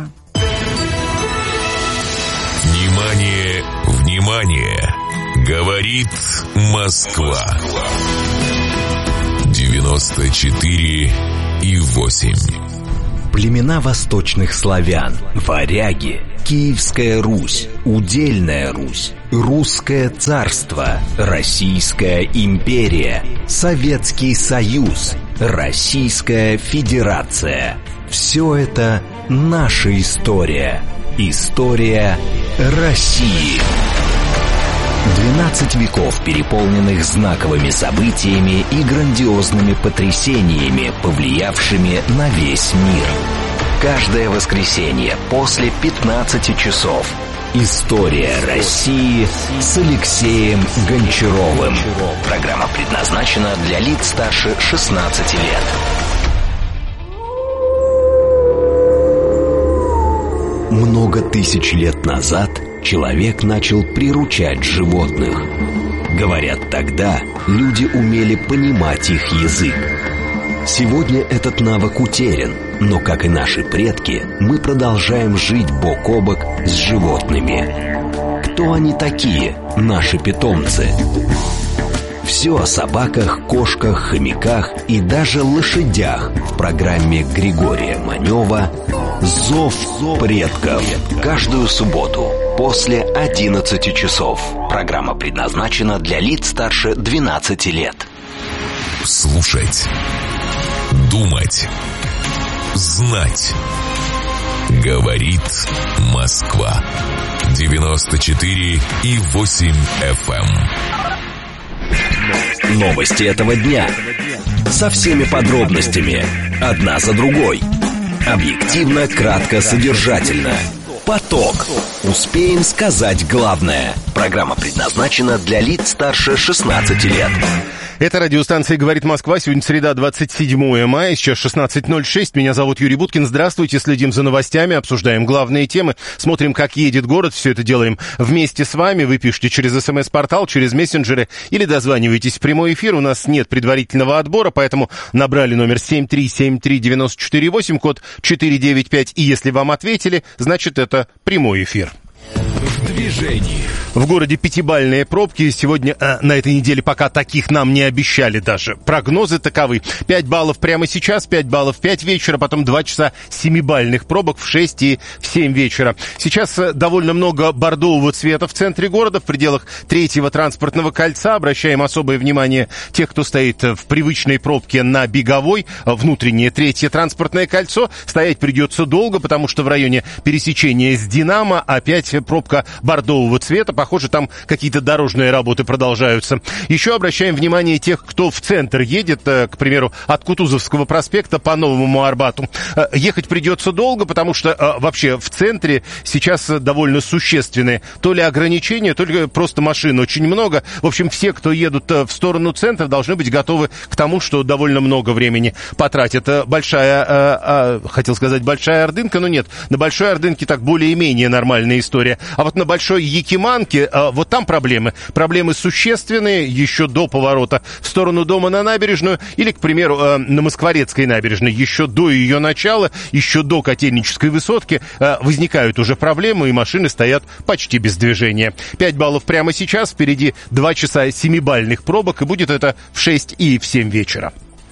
Внимание, внимание! Говорит Москва. девяносто четыре и восемь. Племена восточных славян, варяги, Киевская Русь, Удельная Русь, Русское царство, Российская империя, Советский Союз, Российская Федерация. Все это наша история. История России. двенадцать веков, переполненных знаковыми событиями и грандиозными потрясениями, повлиявшими на весь мир. Каждое воскресенье после пятнадцати часов. История России с Алексеем Гончаровым. Программа предназначена для лиц старше шестнадцати лет. Много тысяч лет назад человек начал приручать животных. Говорят, тогда люди умели понимать их язык. Сегодня этот навык утерян, но, как и наши предки, мы продолжаем жить бок о бок с животными. Кто они такие, наши питомцы? Все о собаках, кошках, хомяках и даже лошадях в программе Григория Манева «Зов предков». Каждую субботу после одиннадцати часов. Программа предназначена для лиц старше двенадцати лет. Слушать, думать, знать. Говорит Москва. девяносто четыре и восемь эф эм. Новости этого дня. Со всеми подробностями. Одна за другой. Объективно, кратко, содержательно. Поток. Успеем сказать главное. Программа предназначена для лиц старше шестнадцати лет. Это радиостанция «Говорит Москва». Сегодня среда, двадцать седьмое мая, сейчас шестнадцать ноль шесть. Меня зовут Юрий Буткин. Здравствуйте. Следим за новостями, обсуждаем главные темы, смотрим, как едет город. Все это делаем вместе с вами. Вы пишите через СМС-портал, через мессенджеры или дозваниваетесь в прямой эфир. У нас нет предварительного отбора, поэтому набрали номер семь три семь три девять четыре восемь, код четыре девять пять. И если вам ответили, значит, это прямой эфир. В движении. В городе пятибалльные пробки. Сегодня, э, на этой неделе, пока таких нам не обещали даже. Прогнозы таковы. пять баллов прямо сейчас, пять баллов в пять вечера, потом два часа семибалльных пробок в шесть и в семь вечера. Сейчас э, довольно много бордового цвета в центре города, в пределах третьего транспортного кольца. Обращаем особое внимание тех, кто стоит в привычной пробке на Беговой. Внутреннее третье транспортное кольцо. Стоять придется долго, потому что в районе пересечения с Динамо опять пробка бордового цвета. Похоже, там какие-то дорожные работы продолжаются. Еще обращаем внимание тех, кто в центр едет, к примеру, от Кутузовского проспекта по Новому Арбату. Ехать придется долго, потому что вообще в центре сейчас довольно существенные то ли ограничения, то ли просто машин очень много. В общем, все, кто едут в сторону центра, должны быть готовы к тому, что довольно много времени потратят. Большая, хотел сказать, большая Ордынка, но нет, на Большой Ордынке так более-менее нормальная история. А вот на Большой Якиманке, вот там проблемы. Проблемы существенные еще до поворота в сторону дома на набережную или, к примеру, на Москворецкой набережной. Еще до ее начала, еще до Котельнической высотки возникают уже проблемы, и машины стоят почти без движения. пять баллов прямо сейчас, впереди два часа семибальных пробок, и будет это в шесть и в семь вечера.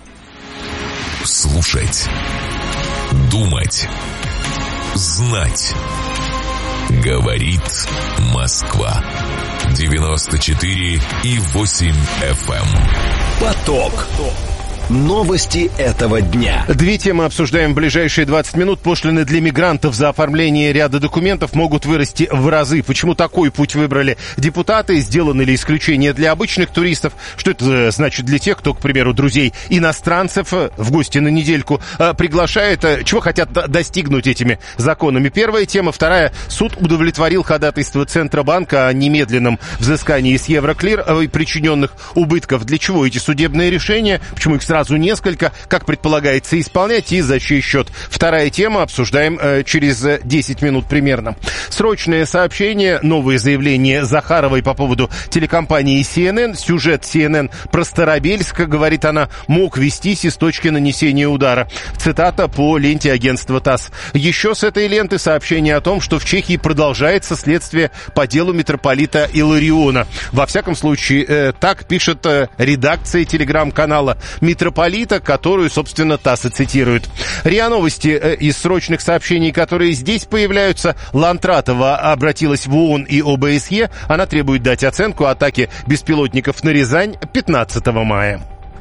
Слушать, думать, знать. Говорит Москва. девяносто четыре и восемь эф эм. Поток. Новости этого дня. Две темы обсуждаем в ближайшие двадцать минут. Пошлины для мигрантов за оформление ряда документов могут вырасти в разы. Почему такой путь выбрали депутаты? Сделаны ли исключения для обычных туристов? Что это значит для тех, кто, к примеру, друзей иностранцев в гости на недельку приглашает? Чего хотят достигнуть этими законами? Первая тема. Вторая. Суд удовлетворил ходатайство Центробанка о немедленном взыскании с Евроклир причиненных убытков. Для чего эти судебные решения? Почему их сразу несколько, как предполагается, исполнять и за чей счет. Вторая тема, обсуждаем э, через десять минут примерно. Срочное сообщение, новые заявления Захаровой по поводу телекомпании си эн эн. Сюжет си эн эн про Старобельск, говорит она, мог вестись из точки нанесения удара. Цитата по ленте агентства ТАСС. Еще с этой ленты сообщение о том, что в Чехии продолжается следствие по делу митрополита Илариона. Во всяком случае, э, так пишет э, редакция телеграм-канала митрополита, которую, собственно, ТАСС и цитирует. РИА Новости э, из срочных сообщений, которые здесь появляются. Лантратова обратилась в ООН и о бэ эс е. Она требует дать оценку атаке беспилотников на Рязань пятнадцатого мая.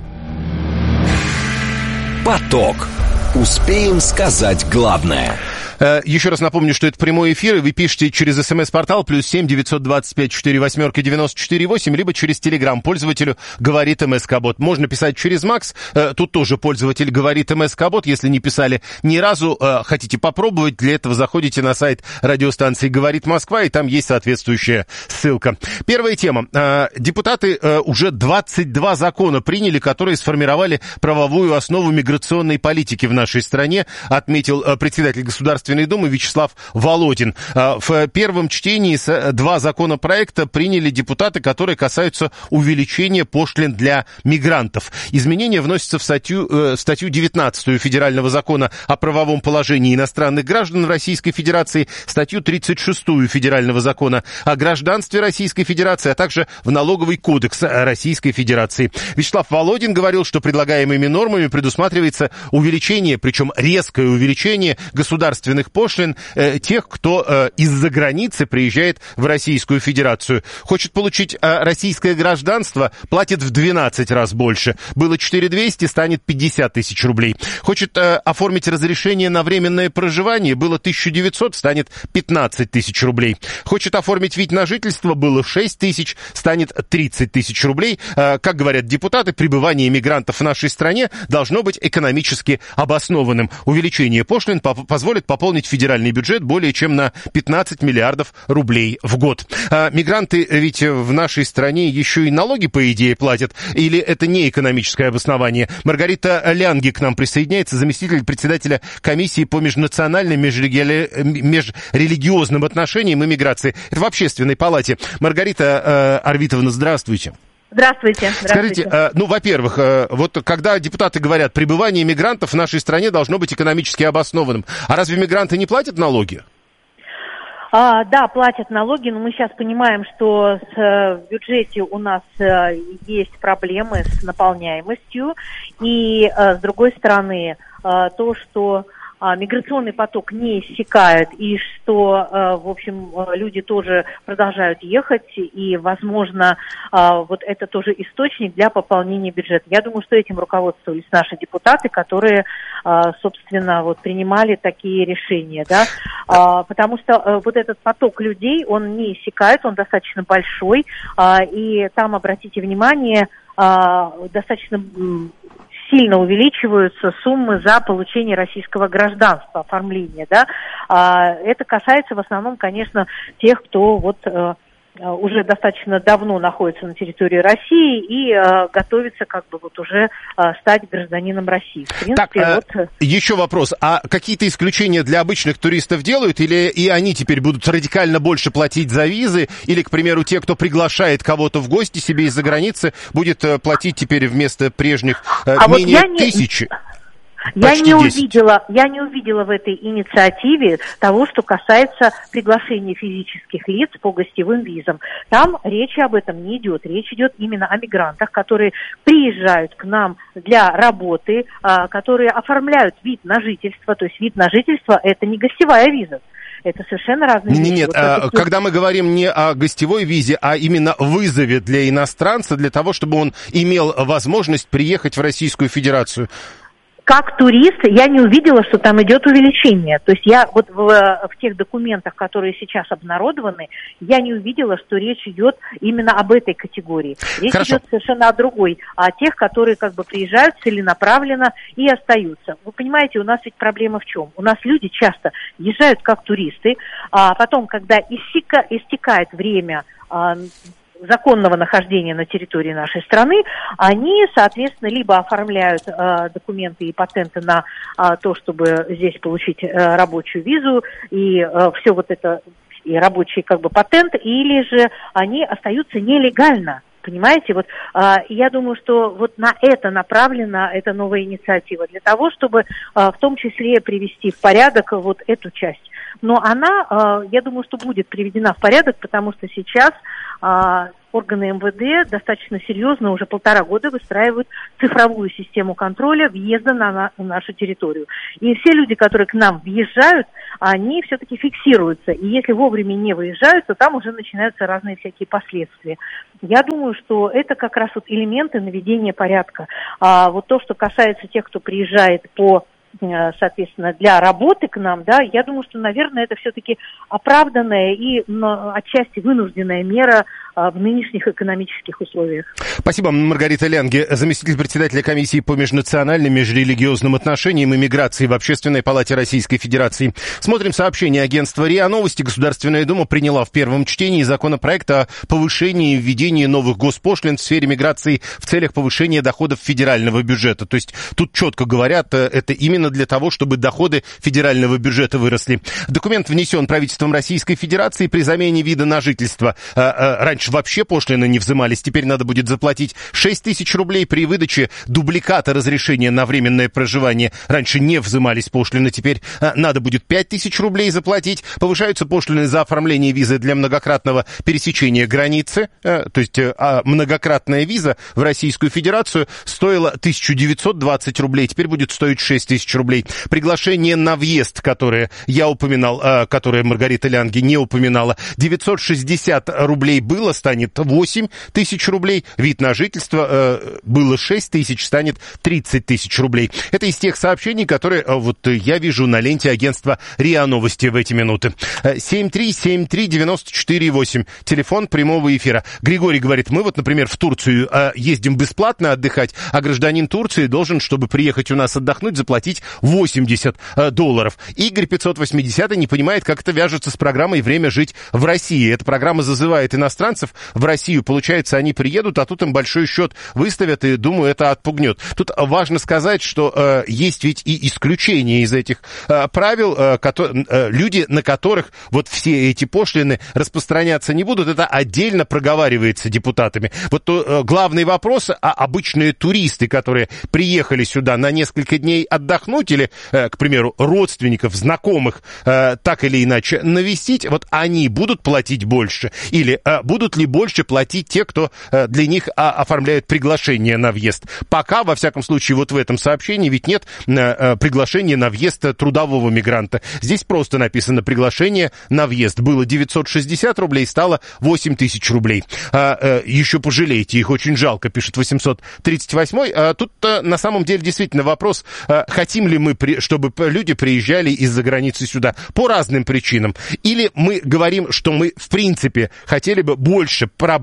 Поток. Успеем сказать главное. Еще раз напомню, что это прямой эфир, и вы пишете через смс-портал плюс семь девятьсот двадцать пять четыре восьмерки девяносто четыре восемь, либо через телеграм пользователю «Говорит МСК-бот». Можно писать через Макс, тут тоже пользователь «Говорит МСК-бот». Если не писали ни разу, хотите попробовать, для этого заходите на сайт радиостанции «Говорит Москва», и там есть соответствующая ссылка. Первая тема. Депутаты уже двадцать два закона приняли, которые сформировали правовую основу миграционной политики в нашей стране, отметил председатель Государственной Думы Вячеслав Володин. В первом чтении два законопроекта приняли депутаты, которые касаются увеличения пошлин для мигрантов. Изменения вносятся в статью, статью девятнадцатую Федерального закона о правовом положении иностранных граждан Российской Федерации, статью тридцать шестую Федерального закона о гражданстве Российской Федерации, а также в Налоговый кодекс Российской Федерации. Вячеслав Володин говорил, что предлагаемыми нормами предусматривается увеличение, причем резкое увеличение государственных пошлин э, тех, кто э, из-за границы приезжает в Российскую Федерацию. Хочет получить э, российское гражданство, платит в двенадцать раз больше. Было четыре тысячи двести, станет пятьдесят тысяч рублей. Хочет э, оформить разрешение на временное проживание, было тысяча девятьсот, станет пятнадцать тысяч рублей. Хочет оформить вид на жительство, было шесть тысяч, станет тридцать тысяч рублей. Э, как говорят депутаты, пребывание мигрантов в нашей стране должно быть экономически обоснованным. Увеличение пошлин по- позволит пополнить федеральный бюджет более чем на пятнадцать миллиардов рублей в год. А мигранты ведь в нашей стране еще и налоги, по идее, платят. Или это не экономическое обоснование? Маргарита Лянги к нам присоединяется, заместитель председателя комиссии по межнациональным, межреги... межрелигиозным отношениям и миграции. Это в Общественной палате. Маргарита э, Арвитовна, здравствуйте. Здравствуйте. Здравствуйте. Скажите, ну, во-первых, вот когда депутаты говорят, пребывание мигрантов в нашей стране должно быть экономически обоснованным, а разве мигранты не платят налоги? А, да, платят налоги, но мы сейчас понимаем, что с, в бюджете у нас а, есть проблемы с наполняемостью, и а, с другой стороны, а, то, что миграционный поток не иссякает, и что, в общем, люди тоже продолжают ехать, и, возможно, вот это тоже источник для пополнения бюджета. Я думаю, что этим руководствовались наши депутаты, которые, собственно, вот принимали такие решения, да, потому что вот этот поток людей, он не иссякает, он достаточно большой, и там, обратите внимание, достаточно сильно увеличиваются суммы за получение российского гражданства, оформление, да. Это касается в основном, конечно, тех, кто вот уже достаточно давно находится на территории России и э, готовится как бы вот уже э, стать гражданином России. В принципе, так, э, вот... еще вопрос. А какие-то исключения для обычных туристов делают? Или и они теперь будут радикально больше платить за визы? Или, к примеру, те, кто приглашает кого-то в гости себе из-за границы, будет э, платить теперь вместо прежних э, а менее вот я тысячи? Не... Я Почти не, десять. увидела, я не увидела в этой инициативе того, что касается приглашения физических лиц по гостевым визам. Там речи об этом не идет. Речь идет именно о мигрантах, которые приезжают к нам для работы, которые оформляют вид на жительство. То есть вид на жительство – это не гостевая виза. Это совершенно разные вещи. Нет, вот а, это... когда мы говорим не о гостевой визе, а именно вызове для иностранца, для того, чтобы он имел возможность приехать в Российскую Федерацию. Как турист я не увидела, что там идет увеличение. То есть я вот в, в тех документах, которые сейчас обнародованы, я не увидела, что речь идет именно об этой категории. Речь Хорошо. идет совершенно о другой, о тех, которые как бы приезжают целенаправленно и остаются. Вы понимаете, у нас ведь проблема в чем? У нас люди часто езжают как туристы, а потом, когда истека, истекает время а, законного нахождения на территории нашей страны, они, соответственно, либо оформляют э, документы и патенты на э, то, чтобы здесь получить э, рабочую визу и э, все вот это, и рабочий как бы патент, или же они остаются нелегально. Понимаете, вот э, я думаю, что вот на это направлена эта новая инициатива, для того, чтобы э, в том числе привести в порядок вот эту часть. Но она, я думаю, что будет приведена в порядок, потому что сейчас органы эм вэ дэ достаточно серьезно уже полтора года выстраивают цифровую систему контроля въезда на нашу территорию. И все люди, которые к нам въезжают, они все-таки фиксируются. И если вовремя не выезжают, то там уже начинаются разные всякие последствия. Я думаю, что это как раз вот элементы наведения порядка. А вот то, что касается тех, кто приезжает по соответственно, для работы к нам, да, я думаю, что, наверное, это все-таки оправданная и ну, отчасти вынужденная мера а, в нынешних экономических условиях. Спасибо, Маргарита Лянге, заместитель председателя комиссии по межнациональным, межрелигиозным отношениям и миграции в Общественной палате Российской Федерации. Смотрим сообщение агентства РИА Новости. Государственная Дума приняла в первом чтении законопроект о повышении и введении новых госпошлин в сфере миграции в целях повышения доходов федерального бюджета. То есть тут четко говорят, это именно для того, чтобы доходы федерального бюджета выросли. Документ внесен правительством Российской Федерации при замене вида на жительство. Раньше вообще пошлины не взимались, теперь надо будет заплатить шесть тысяч рублей при выдаче дубликата разрешения на временное проживание. Раньше не взимались пошлины, теперь надо будет пять тысяч рублей заплатить. Повышаются пошлины за оформление визы для многократного пересечения границы. То есть многократная виза в Российскую Федерацию стоила тысяча девятьсот двадцать рублей, теперь будет стоить шесть тысяч рублей. Приглашение на въезд, которое я упоминал, которое Маргарита Лянге не упоминала, девятьсот шестьдесят рублей было, станет восемь тысяч рублей. Вид на жительство было шесть тысяч, станет тридцать тысяч рублей. Это из тех сообщений, которые вот я вижу на ленте агентства РИА Новости в эти минуты. семь три семь три девять четыре восемь. Телефон прямого эфира. Григорий говорит, мы вот, например, в Турцию ездим бесплатно отдыхать, а гражданин Турции должен, чтобы приехать у нас отдохнуть, заплатить восемьдесят долларов. Игорь пятьсот восемьдесят не понимает, как это вяжется с программой «Время жить в России». Эта программа зазывает иностранцев в Россию. Получается, они приедут, а тут им большой счет выставят, и, думаю, это отпугнет. Тут важно сказать, что э, есть ведь и исключения из этих э, правил. Э, ко- э, люди, на которых вот все эти пошлины распространяться не будут, это отдельно проговаривается депутатами. Вот то, э, главный вопрос, а обычные туристы, которые приехали сюда на несколько дней отдохнуть или, э, к примеру, родственников, знакомых, э, так или иначе навестить, вот они будут платить больше? Или э, будут ли больше платить те, кто э, для них а, оформляет приглашение на въезд? Пока, во всяком случае, вот в этом сообщении ведь нет э, э, приглашения на въезд трудового мигранта. Здесь просто написано приглашение на въезд. Было девятьсот шестьдесят рублей, стало восемь тысяч рублей. А, э, еще пожалейте, их очень жалко, пишет восемьсот тридцать восемь. А, тут э, на самом деле действительно вопрос, э, хотим ли мы, при, чтобы люди приезжали из-за границы сюда по разным причинам. Или мы говорим, что мы в принципе хотели бы больше проблем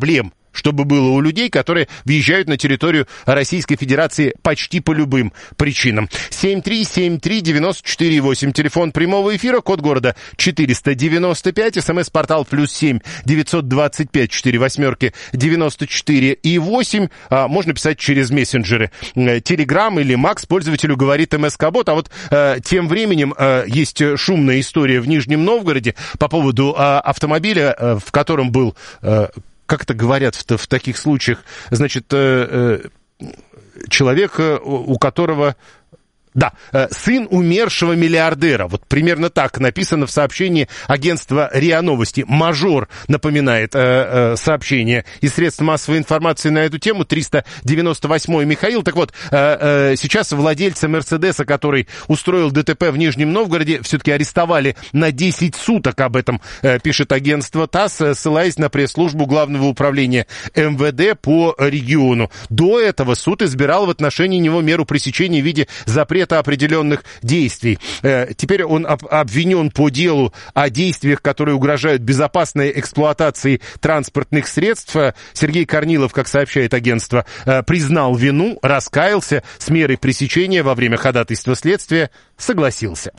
чтобы было у людей, которые въезжают на территорию Российской Федерации почти по любым причинам. семь три семь три девять четыре восемь, телефон прямого эфира, код города четыреста девяносто пять, смс-портал плюс семь девятьсот двадцать пять четыре восьмерки девяносто четыре и восемь, а, можно писать через мессенджеры. Телеграм или Макс пользователю говорит МСК-бот, а вот а, тем временем а, есть шумная история в Нижнем Новгороде по поводу а, автомобиля, а, в котором был... А, как это говорят в, в таких случаях, значит, э, э, человек, у которого... Да, сын умершего миллиардера. Вот примерно так написано в сообщении агентства РИА Новости. Мажор напоминает э, э, сообщение из средств массовой информации на эту тему. триста девяносто восьмой Михаил. Так вот, э, э, сейчас владельца Мерседеса, который устроил ДТП в Нижнем Новгороде, все-таки арестовали на десять суток. Об этом э, пишет агентство ТАСС, ссылаясь на пресс-службу Главного управления МВД по региону. До этого суд избирал в отношении него меру пресечения в виде запрета определенных действий. Теперь он обвинен по делу о действиях, которые угрожают безопасной эксплуатации транспортных средств. Сергей Корнилов, как сообщает агентство, признал вину, раскаялся, с мерой пресечения во время ходатайства следствия согласился.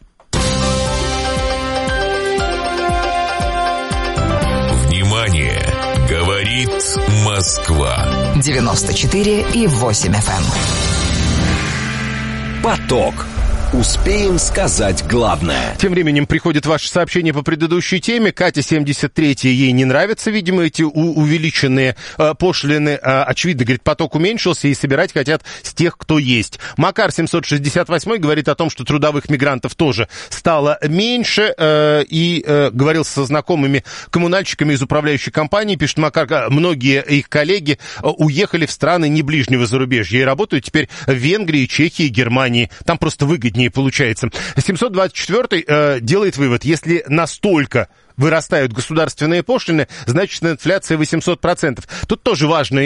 Внимание! Говорит Москва. девяносто четыре и восемь эф эм. Поток. Успеем сказать главное. Тем временем приходит ваше сообщение по предыдущей теме. Катя, семьдесят третья, ей не нравятся, видимо, эти у- увеличенные э, пошлины. Э, очевидно, говорит, поток уменьшился и собирать хотят с тех, кто есть. Макар, семьсот шестьдесят восьмой, говорит о том, что трудовых мигрантов тоже стало меньше. Э, и э, говорил со знакомыми коммунальщиками из управляющей компании. Пишет Макар, многие их коллеги э, уехали в страны не ближнего зарубежья и работают теперь в Венгрии, Чехии, Германии. Там просто выгоднее получается. семьсот двадцать четвёртый э, делает вывод, если настолько вырастают государственные пошлины, значит инфляция восемьсот процентов. Тут тоже важно